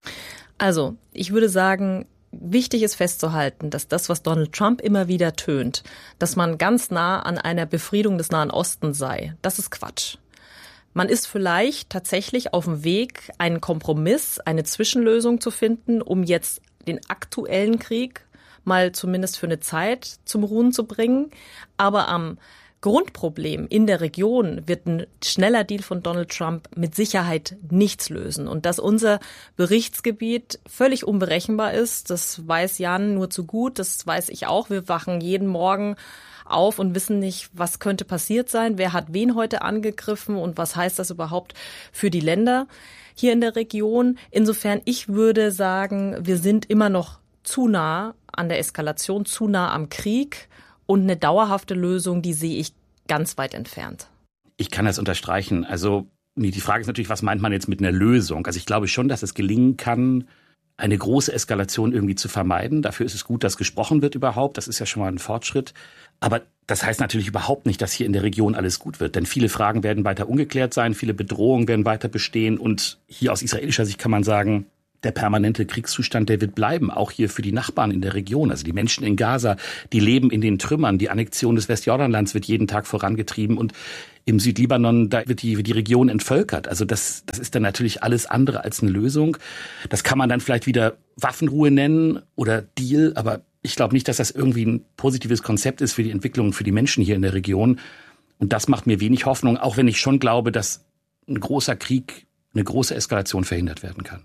Also, ich würde sagen, wichtig ist festzuhalten, dass das, was Donald Trump immer wieder tönt, dass man ganz nah an einer Befriedung des Nahen Ostens sei, das ist Quatsch. Man ist vielleicht tatsächlich auf dem Weg, einen Kompromiss, eine Zwischenlösung zu finden, um jetzt den aktuellen Krieg mal zumindest für eine Zeit zum Ruhen zu bringen. Aber am Grundproblem in der Region wird ein schneller Deal von Donald Trump mit Sicherheit nichts lösen. Und dass unser Berichtsgebiet völlig unberechenbar ist, das weiß Jan nur zu gut, das weiß ich auch. Wir wachen jeden Morgen auf und wissen nicht, was könnte passiert sein, wer hat wen heute angegriffen und was heißt das überhaupt für die Länder hier in der Region. Insofern, ich würde sagen, wir sind immer noch zu nah an der Eskalation, zu nah am Krieg. Und eine dauerhafte Lösung, die sehe ich ganz weit entfernt. Ich kann das unterstreichen. Also die Frage ist natürlich, was meint man jetzt mit einer Lösung? Also ich glaube schon, dass es gelingen kann, eine große Eskalation irgendwie zu vermeiden. Dafür ist es gut, dass gesprochen wird überhaupt. Das ist ja schon mal ein Fortschritt. Aber das heißt natürlich überhaupt nicht, dass hier in der Region alles gut wird. Denn viele Fragen werden weiter ungeklärt sein, viele Bedrohungen werden weiter bestehen. Und hier aus israelischer Sicht kann man sagen, der permanente Kriegszustand, der wird bleiben, auch hier für die Nachbarn in der Region. Also die Menschen in Gaza, die leben in den Trümmern. Die Annexion des Westjordanlands wird jeden Tag vorangetrieben. Und im Südlibanon, da wird die Region entvölkert. Also das ist dann natürlich alles andere als eine Lösung. Das kann man dann vielleicht wieder Waffenruhe nennen oder Deal. Aber ich glaube nicht, dass das irgendwie ein positives Konzept ist für die Entwicklung für die Menschen hier in der Region. Und das macht mir wenig Hoffnung, auch wenn ich schon glaube, dass ein großer Krieg, eine große Eskalation verhindert werden kann.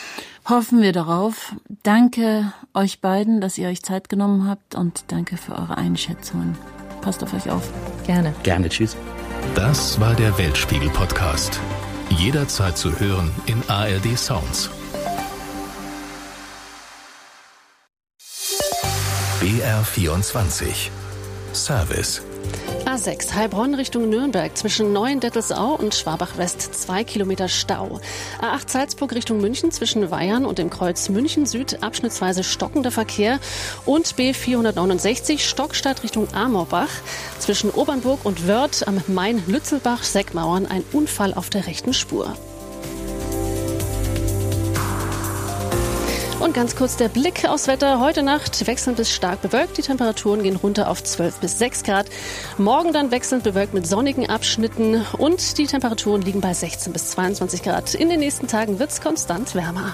Hoffen wir darauf. Danke euch beiden, dass ihr euch Zeit genommen habt und danke für eure Einschätzungen. Passt auf euch auf. Gerne. Gerne, tschüss. Das war der Weltspiegel-Podcast. Jederzeit zu hören in ARD Sounds. BR24 Service A6 Heilbronn Richtung Nürnberg zwischen Neuendettelsau und Schwabach-West 2 Kilometer Stau. A8 Salzburg Richtung München zwischen Weyern und dem Kreuz München Süd abschnittsweise stockender Verkehr. Und B469 Stockstadt Richtung Amorbach zwischen Obernburg und Wörth am Main-Lützelbach-Seckmauern ein Unfall auf der rechten Spur. Und ganz kurz der Blick aufs Wetter. Heute Nacht wechselnd bis stark bewölkt. Die Temperaturen gehen runter auf 12 bis 6 Grad. Morgen dann wechselnd bewölkt mit sonnigen Abschnitten. Und die Temperaturen liegen bei 16 bis 22 Grad. In den nächsten Tagen wird es konstant wärmer.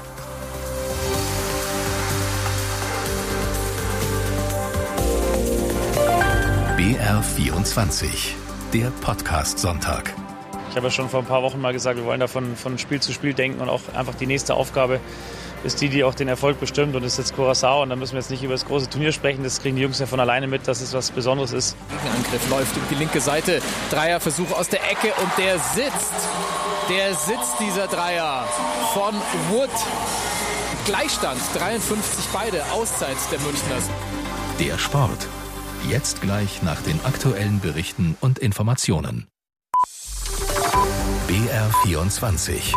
BR24, der Podcast-Sonntag. Ich habe ja schon vor ein paar Wochen mal gesagt, wir wollen da von Spiel zu Spiel denken und auch einfach die nächste Aufgabe ist die auch den Erfolg bestimmt und das ist jetzt Curaçao und da müssen wir jetzt nicht über das große Turnier sprechen, das kriegen die Jungs ja von alleine mit, dass es was Besonderes ist. Gegenangriff läuft über die linke Seite, Dreierversuch aus der Ecke und der sitzt dieser Dreier von Wood. Gleichstand, 53 beide, Auszeit der Münchners. Der Sport, jetzt gleich nach den aktuellen Berichten und Informationen. BR24.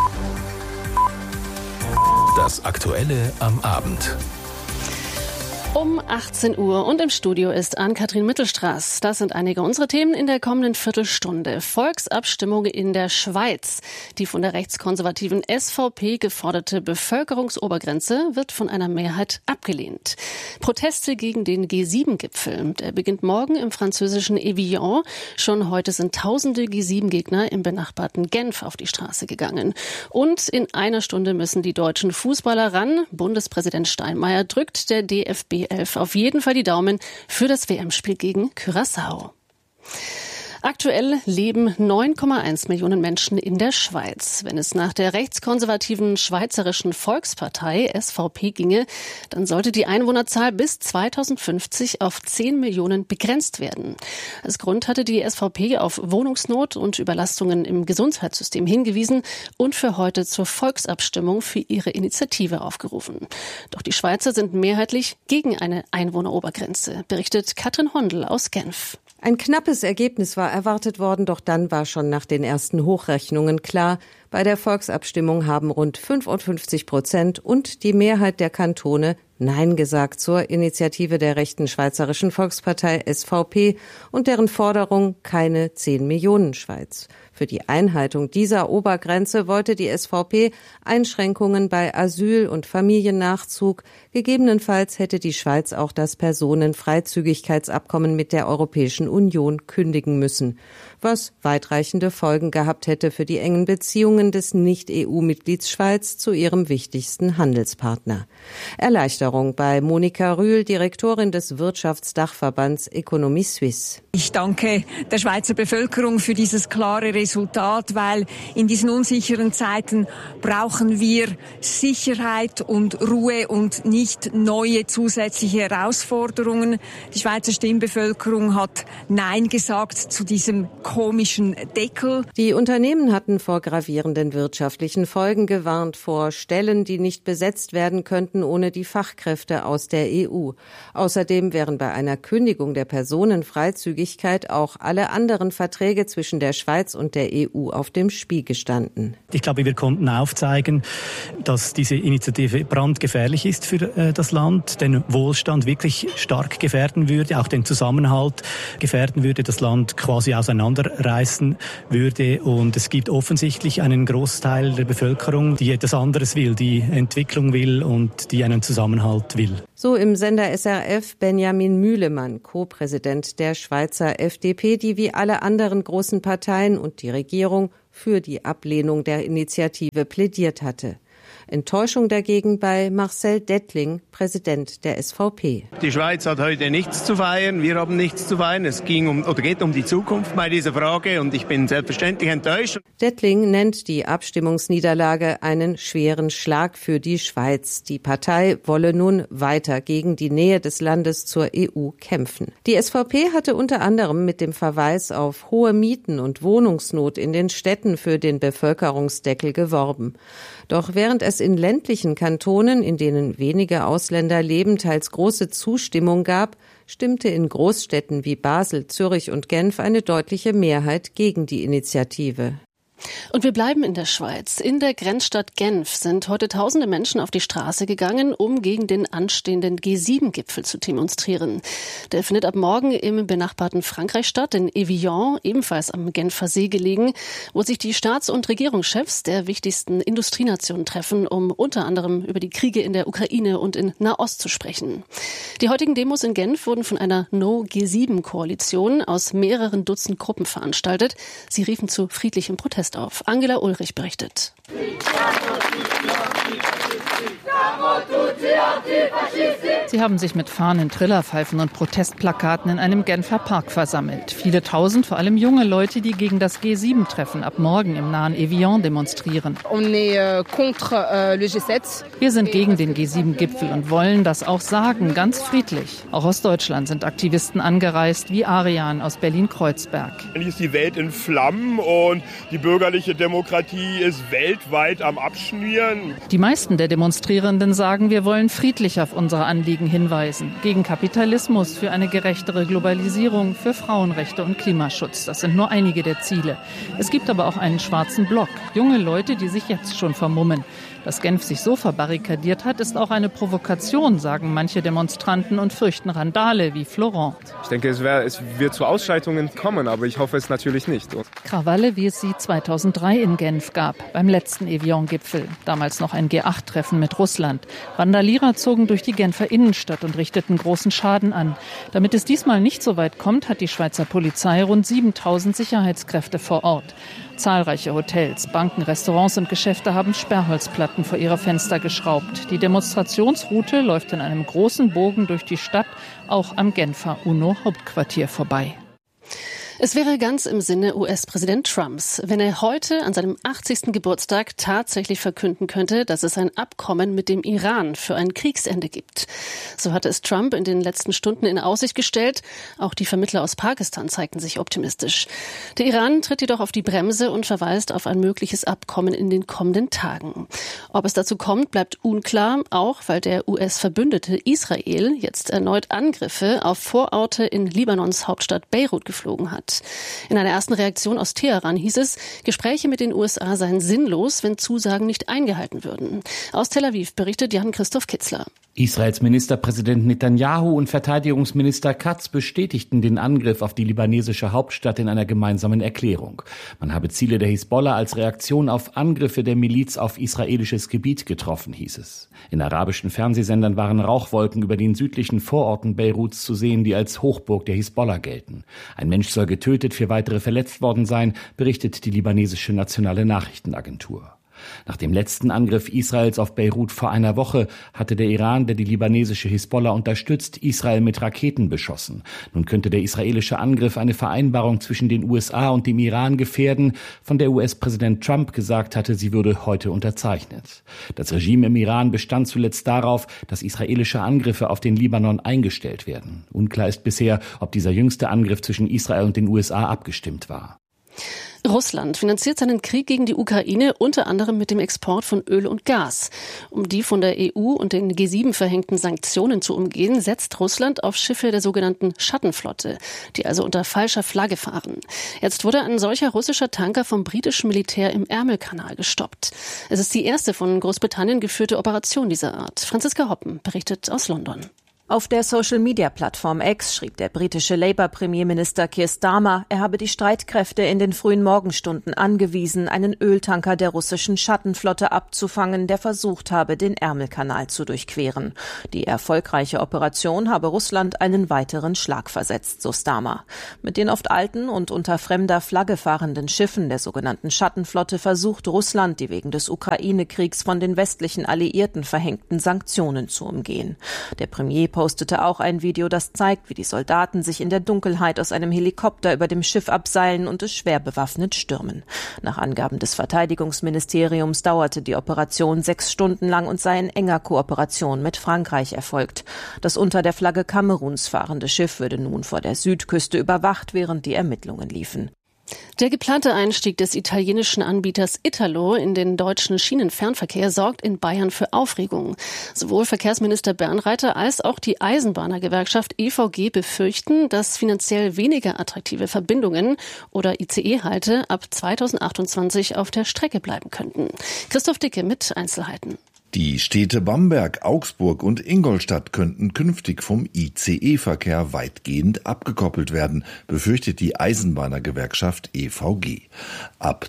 Das Aktuelle am Abend. Um 18 Uhr und im Studio ist Ann-Kathrin Mittelstraß. Das sind einige unserer Themen in der kommenden Viertelstunde. Volksabstimmung in der Schweiz. Die von der rechtskonservativen SVP geforderte Bevölkerungsobergrenze wird von einer Mehrheit abgelehnt. Proteste gegen den G7-Gipfel. Der beginnt morgen im französischen Evian. Schon heute sind tausende G7-Gegner im benachbarten Genf auf die Straße gegangen. Und in einer Stunde müssen die deutschen Fußballer ran. Bundespräsident Steinmeier drückt der DFB 11 auf jeden Fall die Daumen für das WM-Spiel gegen Curaçao. Aktuell leben 9,1 Millionen Menschen in der Schweiz. Wenn es nach der rechtskonservativen Schweizerischen Volkspartei SVP ginge, dann sollte die Einwohnerzahl bis 2050 auf 10 Millionen begrenzt werden. Als Grund hatte die SVP auf Wohnungsnot und Überlastungen im Gesundheitssystem hingewiesen und für heute zur Volksabstimmung für ihre Initiative aufgerufen. Doch die Schweizer sind mehrheitlich gegen eine Einwohnerobergrenze, berichtet Katrin Hondel aus Genf. Ein knappes Ergebnis war erwartet worden, doch dann war schon nach den ersten Hochrechnungen klar, bei der Volksabstimmung haben rund 55% und die Mehrheit der Kantone Nein gesagt zur Initiative der rechten Schweizerischen Volkspartei SVP und deren Forderung keine 10 Millionen Schweiz. Für die Einhaltung dieser Obergrenze wollte die SVP Einschränkungen bei Asyl- und Familiennachzug. Gegebenenfalls hätte die Schweiz auch das Personenfreizügigkeitsabkommen mit der Europäischen Union kündigen müssen, was weitreichende Folgen gehabt hätte für die engen Beziehungen des Nicht-EU-Mitglieds Schweiz zu ihrem wichtigsten Handelspartner. Erleichterung bei Monika Rühl, Direktorin des Wirtschaftsdachverbands Economie Suisse. Ich danke der Schweizer Bevölkerung für dieses klare Resultat, weil in diesen unsicheren Zeiten brauchen wir Sicherheit und Ruhe und nicht neue zusätzliche Herausforderungen. Die Schweizer Stimmbevölkerung hat Nein gesagt zu diesem komischen Deckel. Die Unternehmen hatten vor gravierenden wirtschaftlichen Folgen gewarnt, vor Stellen, die nicht besetzt werden könnten ohne die Fachkräfte aus der EU. Außerdem wären bei einer Kündigung der Personenfreizügigkeit auch alle anderen Verträge zwischen der Schweiz und der EU auf dem Spiel gestanden. Ich glaube, wir konnten aufzeigen, dass diese Initiative brandgefährlich ist für das Land, den Wohlstand wirklich stark gefährden würde, auch den Zusammenhalt gefährden würde, das Land quasi auseinanderreißen würde. Und es gibt offensichtlich einen Großteil der Bevölkerung, die etwas anderes will, die Entwicklung will und die einen Zusammenhalt will. So im Sender SRF Benjamin Mühlemann, Co-Präsident der Schweizer FDP, die wie alle anderen großen Parteien und die Regierung für die Ablehnung der Initiative plädiert hatte. Enttäuschung dagegen bei Marcel Dettling, Präsident der SVP. Die Schweiz hat heute nichts zu feiern, wir haben nichts zu feiern. Es geht um die Zukunft bei dieser Frage und ich bin selbstverständlich enttäuscht. Dettling nennt die Abstimmungsniederlage einen schweren Schlag für die Schweiz. Die Partei wolle nun weiter gegen die Nähe des Landes zur EU kämpfen. Die SVP hatte unter anderem mit dem Verweis auf hohe Mieten und Wohnungsnot in den Städten für den Bevölkerungsdeckel geworben. Doch während es in ländlichen Kantonen, in denen wenige Ausländer leben, teils große Zustimmung gab, stimmte in Großstädten wie Basel, Zürich und Genf eine deutliche Mehrheit gegen die Initiative. Und wir bleiben in der Schweiz. In der Grenzstadt Genf sind heute tausende Menschen auf die Straße gegangen, um gegen den anstehenden G7-Gipfel zu demonstrieren. Der findet ab morgen im benachbarten Frankreich statt, in Evian, ebenfalls am Genfer See gelegen, wo sich die Staats- und Regierungschefs der wichtigsten Industrienationen treffen, um unter anderem über die Kriege in der Ukraine und in Nahost zu sprechen. Die heutigen Demos in Genf wurden von einer No-G7-Koalition aus mehreren Dutzend Gruppen veranstaltet. Sie riefen zu friedlichem Protest auf. Angela Ulrich berichtet. Sie haben sich mit Fahnen, Trillerpfeifen und Protestplakaten in einem Genfer Park versammelt. Viele tausend, vor allem junge Leute, die gegen das G7-Treffen ab morgen im nahen Evian demonstrieren. Wir sind gegen den G7-Gipfel und wollen das auch sagen, ganz friedlich. Auch aus Deutschland sind Aktivisten angereist, wie Arian aus Berlin-Kreuzberg. Eigentlich ist die Welt in Flammen und die bürgerliche Demokratie ist weltweit am Abschmieren. Die meisten der Demonstrierenden sagen, wir wollen friedlich auf unsere Anliegen hinweisen. Gegen Kapitalismus, für eine gerechtere Globalisierung, für Frauenrechte und Klimaschutz. Das sind nur einige der Ziele. Es gibt aber auch einen schwarzen Block. Junge Leute, die sich jetzt schon vermummen. Dass Genf sich so verbarrikadiert hat, ist auch eine Provokation, sagen manche Demonstranten und fürchten Randale wie Florent. Ich denke, es wird zu Ausschreitungen kommen, aber ich hoffe es natürlich nicht. Krawalle, wie es sie 2003 in Genf gab, beim letzten Evian-Gipfel. Damals noch ein G8-Treffen mit Russland. Randalierer zogen durch die Genfer Innenstadt und richteten großen Schaden an. Damit es diesmal nicht so weit kommt, hat die Schweizer Polizei rund 7.000 Sicherheitskräfte vor Ort. Zahlreiche Hotels, Banken, Restaurants und Geschäfte haben Sperrholzplatten vor ihre Fenster geschraubt. Die Demonstrationsroute läuft in einem großen Bogen durch die Stadt, auch am Genfer UNO-Hauptquartier vorbei. Es wäre ganz im Sinne US-Präsident Trumps, wenn er heute an seinem 80. Geburtstag tatsächlich verkünden könnte, dass es ein Abkommen mit dem Iran für ein Kriegsende gibt. So hatte es Trump in den letzten Stunden in Aussicht gestellt. Auch die Vermittler aus Pakistan zeigten sich optimistisch. Der Iran tritt jedoch auf die Bremse und verweist auf ein mögliches Abkommen in den kommenden Tagen. Ob es dazu kommt, bleibt unklar, auch weil der US-Verbündete Israel jetzt erneut Angriffe auf Vororte in Libanons Hauptstadt Beirut geflogen hat. In einer ersten Reaktion aus Teheran hieß es, Gespräche mit den USA seien sinnlos, wenn Zusagen nicht eingehalten würden. Aus Tel Aviv berichtet Jan-Christoph Kitzler. Israels Ministerpräsident Netanyahu und Verteidigungsminister Katz bestätigten den Angriff auf die libanesische Hauptstadt in einer gemeinsamen Erklärung. Man habe Ziele der Hisbollah als Reaktion auf Angriffe der Miliz auf israelisches Gebiet getroffen, hieß es. In arabischen Fernsehsendern waren Rauchwolken über den südlichen Vororten Beiruts zu sehen, die als Hochburg der Hisbollah gelten. Ein Mensch soll getötet, 4 weitere verletzt worden sein, berichtet die libanesische nationale Nachrichtenagentur. Nach dem letzten Angriff Israels auf Beirut vor einer Woche hatte der Iran, der die libanesische Hisbollah unterstützt, Israel mit Raketen beschossen. Nun könnte der israelische Angriff eine Vereinbarung zwischen den USA und dem Iran gefährden, von der US-Präsident Trump gesagt hatte, sie würde heute unterzeichnet. Das Regime im Iran bestand zuletzt darauf, dass israelische Angriffe auf den Libanon eingestellt werden. Unklar ist bisher, ob dieser jüngste Angriff zwischen Israel und den USA abgestimmt war. Russland finanziert seinen Krieg gegen die Ukraine unter anderem mit dem Export von Öl und Gas. Um die von der EU und den G7 verhängten Sanktionen zu umgehen, setzt Russland auf Schiffe der sogenannten Schattenflotte, die also unter falscher Flagge fahren. Jetzt wurde ein solcher russischer Tanker vom britischen Militär im Ärmelkanal gestoppt. Es ist die erste von Großbritannien geführte Operation dieser Art. Franziska Hoppen berichtet aus London. Auf der Social-Media-Plattform X schrieb der britische Labour-Premierminister Keir Starmer, er habe die Streitkräfte in den frühen Morgenstunden angewiesen, einen Öltanker der russischen Schattenflotte abzufangen, der versucht habe, den Ärmelkanal zu durchqueren. Die erfolgreiche Operation habe Russland einen weiteren Schlag versetzt, so Starmer. Mit den oft alten und unter fremder Flagge fahrenden Schiffen der sogenannten Schattenflotte versucht Russland, die wegen des Ukraine-Kriegs von den westlichen Alliierten verhängten Sanktionen zu umgehen. Der Premier postete auch ein Video, das zeigt, wie die Soldaten sich in der Dunkelheit aus einem Helikopter über dem Schiff abseilen und es schwer bewaffnet stürmen. Nach Angaben des Verteidigungsministeriums dauerte die Operation 6 Stunden lang und sei in enger Kooperation mit Frankreich erfolgt. Das unter der Flagge Kameruns fahrende Schiff würde nun vor der Südküste überwacht, während die Ermittlungen liefen. Der geplante Einstieg des italienischen Anbieters Italo in den deutschen Schienenfernverkehr sorgt in Bayern für Aufregung. Sowohl Verkehrsminister Bernreiter als auch die Eisenbahnergewerkschaft EVG befürchten, dass finanziell weniger attraktive Verbindungen oder ICE-Halte ab 2028 auf der Strecke bleiben könnten. Christoph Dicke mit Einzelheiten. Die Städte Bamberg, Augsburg und Ingolstadt könnten künftig vom ICE-Verkehr weitgehend abgekoppelt werden, befürchtet die Eisenbahnergewerkschaft EVG. Ab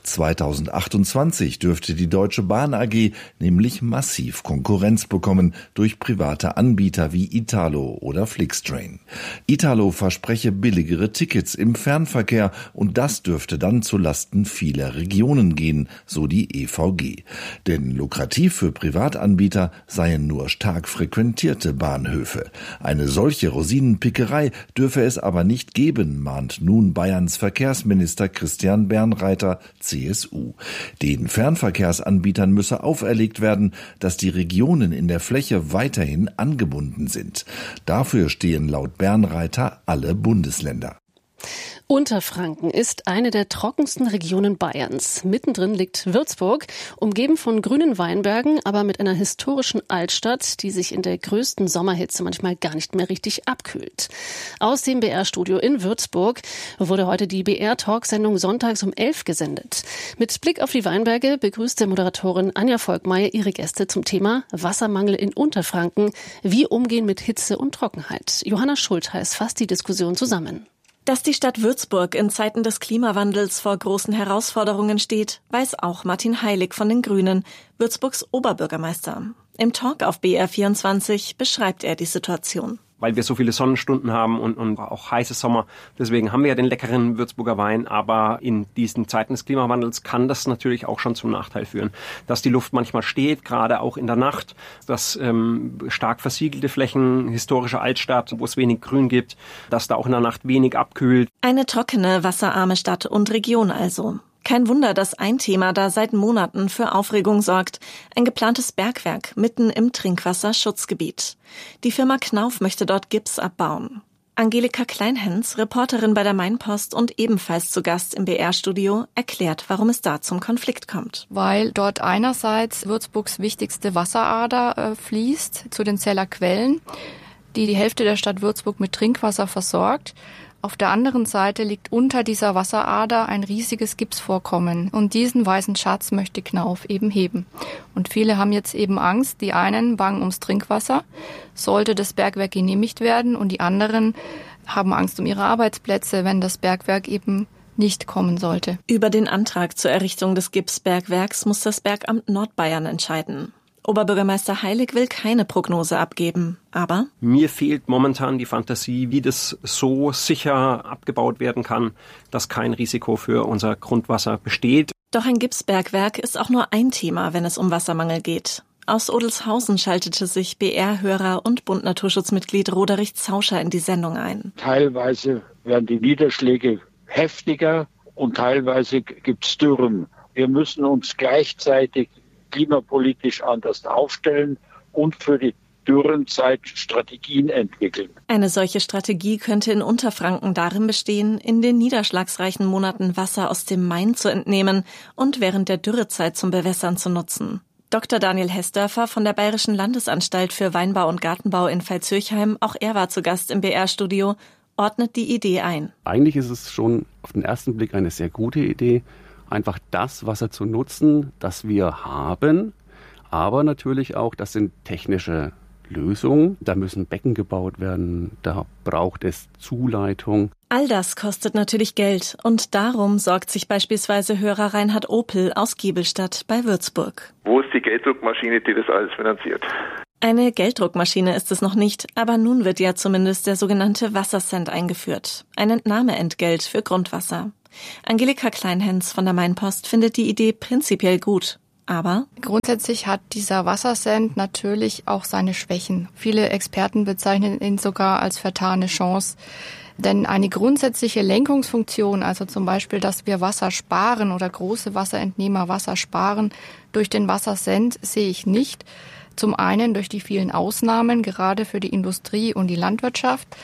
2028 dürfte die Deutsche Bahn AG nämlich massiv Konkurrenz bekommen durch private Anbieter wie Italo oder Flixtrain. Italo verspreche billigere Tickets im Fernverkehr und das dürfte dann zulasten vieler Regionen gehen, so die EVG. Denn lukrativ für Privatanbieter seien nur stark frequentierte Bahnhöfe. Eine solche Rosinenpickerei dürfe es aber nicht geben, mahnt nun Bayerns Verkehrsminister Christian Bernreiter, CSU. Den Fernverkehrsanbietern müsse auferlegt werden, dass die Regionen in der Fläche weiterhin angebunden sind. Dafür stehen laut Bernreiter alle Bundesländer. Unterfranken ist eine der trockensten Regionen Bayerns. Mittendrin liegt Würzburg, umgeben von grünen Weinbergen, aber mit einer historischen Altstadt, die sich in der größten Sommerhitze manchmal gar nicht mehr richtig abkühlt. Aus dem BR-Studio in Würzburg wurde heute die BR-Talk-Sendung sonntags um 11 gesendet. Mit Blick auf die Weinberge begrüßte Moderatorin Anja Volkmeier ihre Gäste zum Thema Wassermangel in Unterfranken, wie umgehen mit Hitze und Trockenheit. Johanna Schultheiß fasst die Diskussion zusammen. Dass die Stadt Würzburg in Zeiten des Klimawandels vor großen Herausforderungen steht, weiß auch Martin Heilig von den Grünen, Würzburgs Oberbürgermeister. Im Talk auf BR24 beschreibt er die Situation. Weil wir so viele Sonnenstunden haben und auch heiße Sommer. Deswegen haben wir ja den leckeren Würzburger Wein. Aber in diesen Zeiten des Klimawandels kann das natürlich auch schon zum Nachteil führen. Dass die Luft manchmal steht, gerade auch in der Nacht. Dass stark versiegelte Flächen, historische Altstadt, wo es wenig Grün gibt, dass da auch in der Nacht wenig abkühlt. Eine trockene, wasserarme Stadt und Region also. Kein Wunder, dass ein Thema da seit Monaten für Aufregung sorgt. Ein geplantes Bergwerk mitten im Trinkwasserschutzgebiet. Die Firma Knauf möchte dort Gips abbauen. Angelika Kleinhens, Reporterin bei der Mainpost und ebenfalls zu Gast im BR-Studio, erklärt, warum es da zum Konflikt kommt. Weil dort einerseits Würzburgs wichtigste Wasserader fließt zu den Zeller Quellen, die Hälfte der Stadt Würzburg mit Trinkwasser versorgt. Auf der anderen Seite liegt unter dieser Wasserader ein riesiges Gipsvorkommen und diesen weißen Schatz möchte Knauf eben heben. Und viele haben jetzt eben Angst, die einen bangen ums Trinkwasser, sollte das Bergwerk genehmigt werden und die anderen haben Angst um ihre Arbeitsplätze, wenn das Bergwerk eben nicht kommen sollte. Über den Antrag zur Errichtung des Gipsbergwerks muss das Bergamt Nordbayern entscheiden. Oberbürgermeister Heilig will keine Prognose abgeben, aber mir fehlt momentan die Fantasie, wie das so sicher abgebaut werden kann, dass kein Risiko für unser Grundwasser besteht. Doch ein Gipsbergwerk ist auch nur ein Thema, wenn es um Wassermangel geht. Aus Odelshausen schaltete sich BR-Hörer und Bund Naturschutzmitglied Roderich Zauscher in die Sendung ein. Teilweise werden die Niederschläge heftiger und teilweise gibt's Dürren. Wir müssen uns gleichzeitig klimapolitisch anders aufstellen und für die Dürrenzeit Strategien entwickeln. Eine solche Strategie könnte in Unterfranken darin bestehen, in den niederschlagsreichen Monaten Wasser aus dem Main zu entnehmen und während der Dürrezeit zum Bewässern zu nutzen. Dr. Daniel Hessdörfer von der Bayerischen Landesanstalt für Weinbau und Gartenbau in Pfalzürchheim, auch er war zu Gast im BR-Studio, ordnet die Idee ein. Eigentlich ist es schon auf den ersten Blick eine sehr gute Idee, einfach das Wasser zu nutzen, das wir haben. Aber natürlich auch, das sind technische Lösungen. Da müssen Becken gebaut werden, da braucht es Zuleitung. All das kostet natürlich Geld und darum sorgt sich beispielsweise Hörer Reinhard Opel aus Giebelstadt bei Würzburg. Wo ist die Gelddruckmaschine, die das alles finanziert? Eine Gelddruckmaschine ist es noch nicht, aber nun wird ja zumindest der sogenannte Wassercent eingeführt. Ein Entnahmeentgelt für Grundwasser. Angelika Kleinhens von der Mainpost findet die Idee prinzipiell gut. Aber grundsätzlich hat dieser Wassercent natürlich auch seine Schwächen. Viele Experten bezeichnen ihn sogar als vertane Chance. Denn eine grundsätzliche Lenkungsfunktion, also zum Beispiel, dass wir Wasser sparen oder große Wasserentnehmer Wasser sparen, durch den Wassercent sehe ich nicht. Zum einen durch die vielen Ausnahmen, gerade für die Industrie und die Landwirtschaft.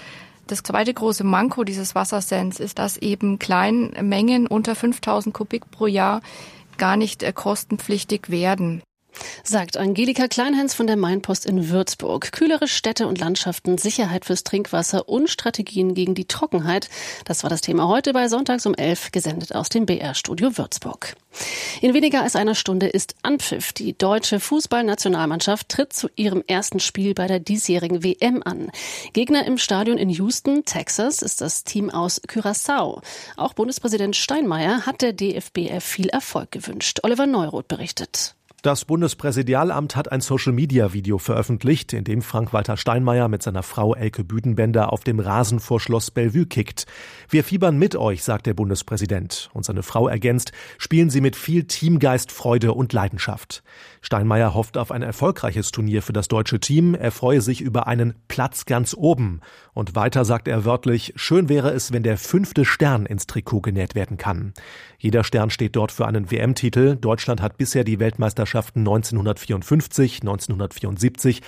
Das zweite große Manko dieses Wassersends ist, dass eben Kleinmengen unter 5000 Kubik pro Jahr gar nicht kostenpflichtig werden. Sagt Angelika Kleinhens von der Mainpost in Würzburg. Kühlere Städte und Landschaften, Sicherheit fürs Trinkwasser und Strategien gegen die Trockenheit. Das war das Thema heute bei Sonntags um 11, gesendet aus dem BR-Studio Würzburg. In weniger als einer Stunde ist Anpfiff. Die deutsche Fußballnationalmannschaft tritt zu ihrem ersten Spiel bei der diesjährigen WM an. Gegner im Stadion in Houston, Texas, ist das Team aus Curaçao. Auch Bundespräsident Steinmeier hat der DFB viel Erfolg gewünscht. Oliver Neuroth berichtet. Das Bundespräsidialamt hat ein Social-Media-Video veröffentlicht, in dem Frank-Walter Steinmeier mit seiner Frau Elke Büdenbender auf dem Rasen vor Schloss Bellevue kickt. Wir fiebern mit euch, sagt der Bundespräsident. Und seine Frau ergänzt, spielen sie mit viel Teamgeist, Freude und Leidenschaft. Steinmeier hofft auf ein erfolgreiches Turnier für das deutsche Team. Er freue sich über einen Platz ganz oben. Und weiter sagt er wörtlich, schön wäre es, wenn der 5. Stern ins Trikot genäht werden kann. Jeder Stern steht dort für einen WM-Titel. Deutschland hat bisher die Weltmeisterschaften 1954, 1974,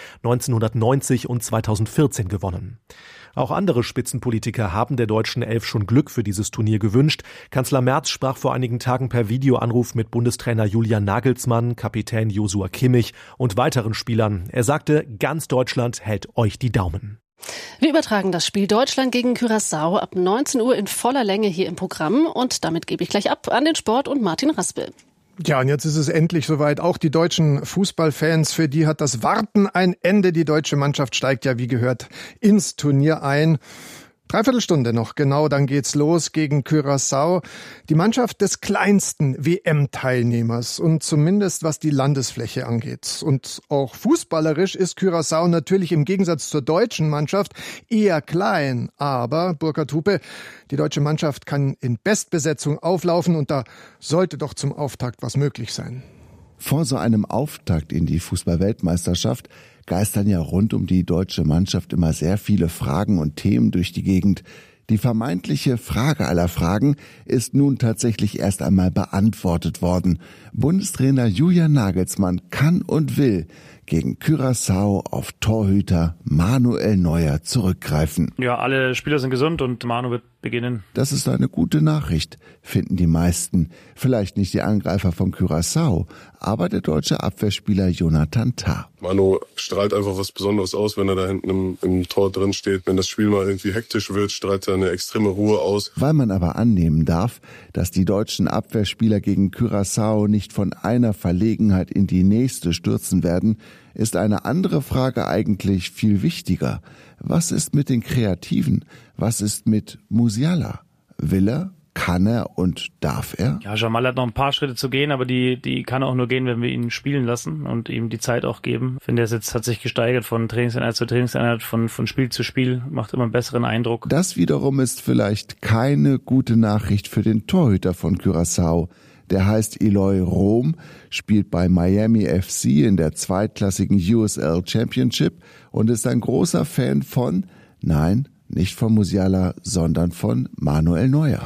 1990 und 2014 gewonnen. Auch andere Spitzenpolitiker haben der deutschen Elf schon Glück für dieses Turnier gewünscht. Kanzler Merz sprach vor einigen Tagen per Videoanruf mit Bundestrainer Julian Nagelsmann, Kapitän Joshua Kimmich und weiteren Spielern. Er sagte, ganz Deutschland hält euch die Daumen. Wir übertragen das Spiel Deutschland gegen Curaçao ab 19 Uhr in voller Länge hier im Programm. Und damit gebe ich gleich ab an den Sport und Martin Raspel. Ja, und jetzt ist es endlich soweit. Auch die deutschen Fußballfans, für die hat das Warten ein Ende. Die deutsche Mannschaft steigt ja wie gehört ins Turnier ein. Dreiviertelstunde noch, genau, dann geht's los gegen Curaçao. Die Mannschaft des kleinsten WM-Teilnehmers und zumindest was die Landesfläche angeht. Und auch fußballerisch ist Curaçao natürlich im Gegensatz zur deutschen Mannschaft eher klein. Aber, Burkhard Hupe, die deutsche Mannschaft kann in Bestbesetzung auflaufen und da sollte doch zum Auftakt was möglich sein. Vor so einem Auftakt in die Fußball-Weltmeisterschaft geistern ja rund um die deutsche Mannschaft immer sehr viele Fragen und Themen durch die Gegend. Die vermeintliche Frage aller Fragen ist nun tatsächlich erst einmal beantwortet worden. Bundestrainer Julian Nagelsmann kann und will gegen Curaçao auf Torhüter Manuel Neuer zurückgreifen. Ja, alle Spieler sind gesund und Manu wird beginnen. Das ist eine gute Nachricht, finden die meisten. Vielleicht nicht die Angreifer von Curaçao, aber der deutsche Abwehrspieler Jonathan Tah. Manu strahlt einfach was Besonderes aus, wenn er da hinten im Tor drin steht. Wenn das Spiel mal irgendwie hektisch wird, strahlt er eine extreme Ruhe aus. Weil man aber annehmen darf, dass die deutschen Abwehrspieler gegen Curaçao nicht von einer Verlegenheit in die nächste stürzen werden, ist eine andere Frage eigentlich viel wichtiger. Was ist mit den Kreativen? Was ist mit Musiala? Will er? Kann er und darf er? Ja, Jamal hat noch ein paar Schritte zu gehen, aber die kann auch nur gehen, wenn wir ihn spielen lassen und ihm die Zeit auch geben. Ich finde, er hat sich gesteigert von Trainingseinheit zu Trainingseinheit, von Spiel zu Spiel, macht immer einen besseren Eindruck. Das wiederum ist vielleicht keine gute Nachricht für den Torhüter von Curaçao. Der heißt Eloy Rom, spielt bei Miami FC in der zweitklassigen USL Championship und ist ein großer Fan von, nein, nicht von Musiala, sondern von Manuel Neuer.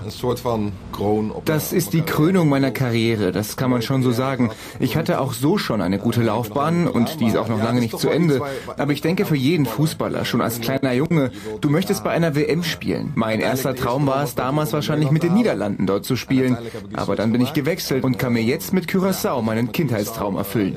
Das ist die Krönung meiner Karriere, das kann man schon so sagen. Ich hatte auch so schon eine gute Laufbahn und die ist auch noch lange nicht zu Ende. Aber ich denke für jeden Fußballer, schon als kleiner Junge, du möchtest bei einer WM spielen. Mein erster Traum war es damals wahrscheinlich mit den Niederlanden dort zu spielen. Aber dann bin ich gewechselt und kann mir jetzt mit Curaçao meinen Kindheitstraum erfüllen.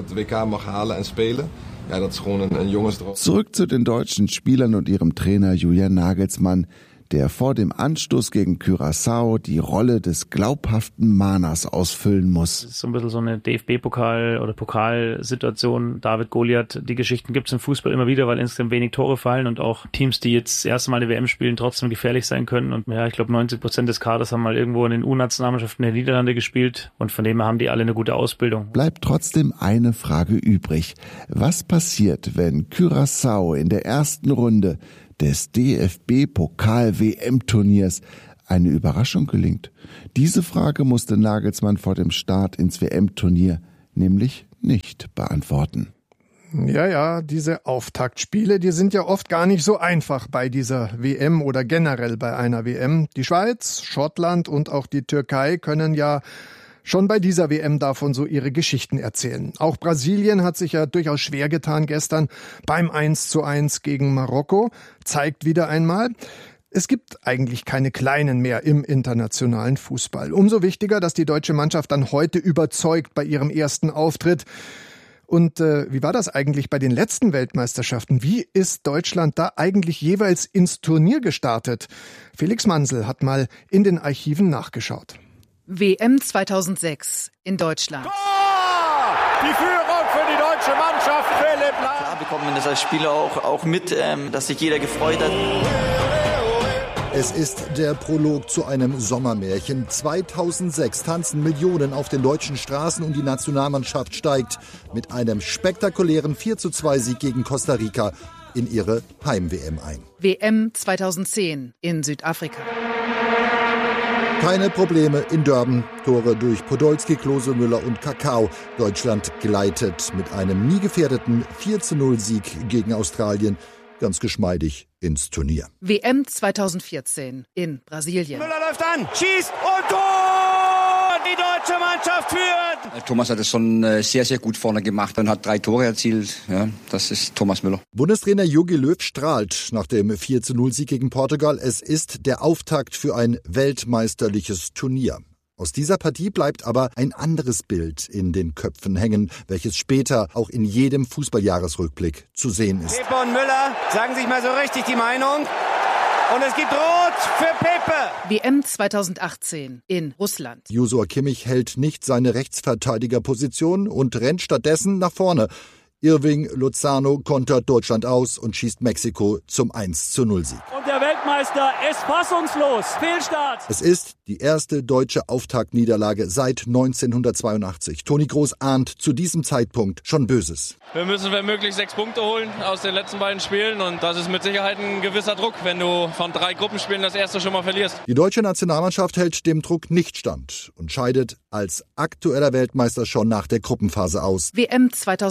Ja, das ist ein junges Drauf. Zurück zu den deutschen Spielern und ihrem Trainer Julian Nagelsmann, der vor dem Anstoß gegen Curaçao die Rolle des glaubhaften Mahners ausfüllen muss. Das ist so ein bisschen so eine DFB-Pokal- oder Pokalsituation. David Goliath, die Geschichten gibt es im Fußball immer wieder, weil insgesamt wenig Tore fallen und auch Teams, die jetzt das erste Mal eine WM spielen, trotzdem gefährlich sein können. Und ja, ich glaube 90% des Kaders haben mal irgendwo in den U-Nationalmannschaften der Niederlande gespielt und von dem her haben die alle eine gute Ausbildung. Bleibt trotzdem eine Frage übrig. Was passiert, wenn Curaçao in der ersten Runde des DFB-Pokal-WM-Turniers eine Überraschung gelingt? Diese Frage musste Nagelsmann vor dem Start ins WM-Turnier nämlich nicht beantworten. Ja, diese Auftaktspiele, die sind ja oft gar nicht so einfach bei dieser WM oder generell bei einer WM. Die Schweiz, Schottland und auch die Türkei können ja schon bei dieser WM davon so ihre Geschichten erzählen. Auch Brasilien hat sich ja durchaus schwer getan gestern beim 1:1 gegen Marokko. Zeigt wieder einmal, es gibt eigentlich keine Kleinen mehr im internationalen Fußball. Umso wichtiger, dass die deutsche Mannschaft dann heute überzeugt bei ihrem ersten Auftritt. Und wie war das eigentlich bei den letzten Weltmeisterschaften? Wie ist Deutschland da eigentlich jeweils ins Turnier gestartet? Felix Mansel hat mal in den Archiven nachgeschaut. WM 2006 in Deutschland. Tor! Die Führung für die deutsche Mannschaft, Philipp Lahm. Klar bekommt man das als Spieler auch mit, dass sich jeder gefreut hat. Es ist der Prolog zu einem Sommermärchen. 2006 tanzen Millionen auf den deutschen Straßen und die Nationalmannschaft steigt mit einem spektakulären 4:2-Sieg gegen Costa Rica in ihre Heim-WM ein. WM 2010 in Südafrika. Keine Probleme in Durban. Tore durch Podolski, Klose, Müller und Kakao. Deutschland gleitet mit einem nie gefährdeten 4:0-Sieg gegen Australien ganz geschmeidig ins Turnier. WM 2014 in Brasilien. Müller läuft an, schießt und Tor! Die deutsche Mannschaft führt! Thomas hat es schon sehr, sehr gut vorne gemacht und hat 3 Tore erzielt. Ja, das ist Thomas Müller. Bundestrainer Jogi Löw strahlt nach dem 4:0-Sieg gegen Portugal. Es ist der Auftakt für ein weltmeisterliches Turnier. Aus dieser Partie bleibt aber ein anderes Bild in den Köpfen hängen, welches später auch in jedem Fußballjahresrückblick zu sehen ist. Pepe und Müller sagen sich mal so richtig die Meinung. Und es gibt Rot für Pepe. WM 2018 in Russland. Joshua Kimmich hält nicht seine Rechtsverteidigerposition und rennt stattdessen nach vorne. Irving Lozano kontert Deutschland aus und schießt Mexiko zum 1:0-Sieg. Und der Weltmeister ist fassungslos. Fehlstart. Es ist die erste deutsche Auftaktniederlage seit 1982. Toni Kroos ahnt zu diesem Zeitpunkt schon Böses. Wir müssen wenn möglich 6 Punkte holen aus den letzten beiden Spielen. Und das ist mit Sicherheit ein gewisser Druck, wenn du von 3 Gruppenspielen das erste schon mal verlierst. Die deutsche Nationalmannschaft hält dem Druck nicht stand und scheidet als aktueller Weltmeister schon nach der Gruppenphase aus. WM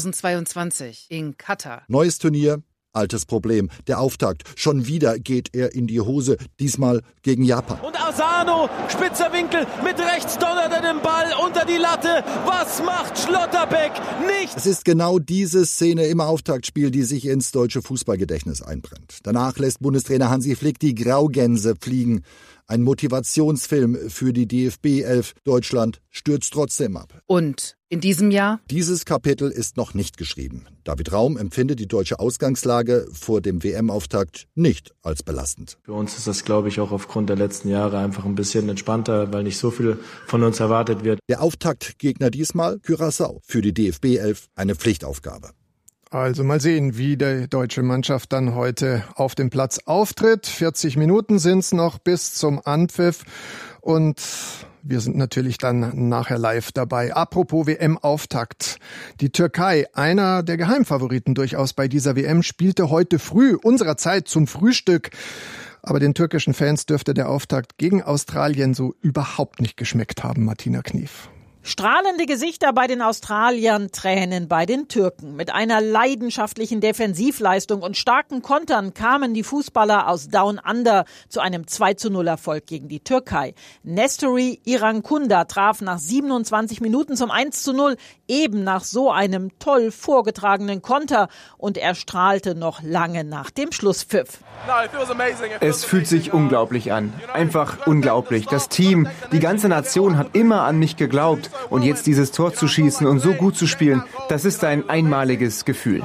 2022 in Katar. Neues Turnier, altes Problem. Der Auftakt. Schon wieder geht er in die Hose, diesmal gegen Japan. Und Asano, spitzer Winkel, mit rechts donnert er den Ball unter die Latte. Was macht Schlotterbeck? Nichts! Es ist genau diese Szene im Auftaktspiel, die sich ins deutsche Fußballgedächtnis einbrennt. Danach lässt Bundestrainer Hansi Flick die Graugänse fliegen. Ein Motivationsfilm für die DFB-11. Deutschland stürzt trotzdem ab. Und in diesem Jahr? Dieses Kapitel ist noch nicht geschrieben. David Raum empfindet die deutsche Ausgangslage vor dem WM-Auftakt nicht als belastend. Für uns ist das, glaube ich, auch aufgrund der letzten Jahre einfach ein bisschen entspannter, weil nicht so viel von uns erwartet wird. Der Auftaktgegner diesmal Curaçao. Für die DFB-11 eine Pflichtaufgabe. Also mal sehen, wie die deutsche Mannschaft dann heute auf dem Platz auftritt. 40 Minuten sind's noch bis zum Anpfiff und wir sind natürlich dann nachher live dabei. Apropos WM-Auftakt. Die Türkei, einer der Geheimfavoriten durchaus bei dieser WM, spielte heute früh unserer Zeit zum Frühstück. Aber den türkischen Fans dürfte der Auftakt gegen Australien so überhaupt nicht geschmeckt haben, Martina Knief. Strahlende Gesichter bei den Australiern, Tränen bei den Türken. Mit einer leidenschaftlichen Defensivleistung und starken Kontern kamen die Fußballer aus Down Under zu einem 2:0-Erfolg gegen die Türkei. Nestori Irankunda traf nach 27 Minuten zum 1:0, eben nach so einem toll vorgetragenen Konter. Und er strahlte noch lange nach dem Schlusspfiff. Es fühlt sich unglaublich an. Einfach unglaublich. Das Team, die ganze Nation hat immer an mich geglaubt. Und jetzt dieses Tor zu schießen und so gut zu spielen, das ist ein einmaliges Gefühl.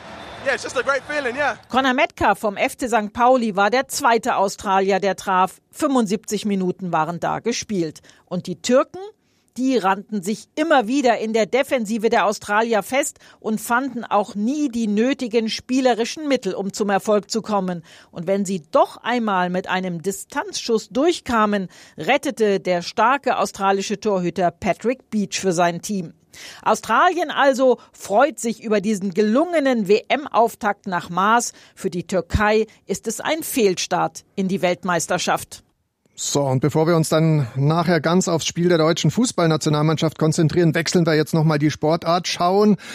Conor Metcalfe vom FC St. Pauli war der zweite Australier, der traf. 75 Minuten waren da gespielt. Und die Türken? Die rannten sich immer wieder in der Defensive der Australier fest und fanden auch nie die nötigen spielerischen Mittel, um zum Erfolg zu kommen. Und wenn sie doch einmal mit einem Distanzschuss durchkamen, rettete der starke australische Torhüter Patrick Beach für sein Team. Australien also freut sich über diesen gelungenen WM-Auftakt nach Maß. Für die Türkei ist es ein Fehlstart in die Weltmeisterschaft. So, und bevor wir uns dann nachher ganz aufs Spiel der deutschen Fußballnationalmannschaft konzentrieren, wechseln wir jetzt nochmal die Sportart, schauen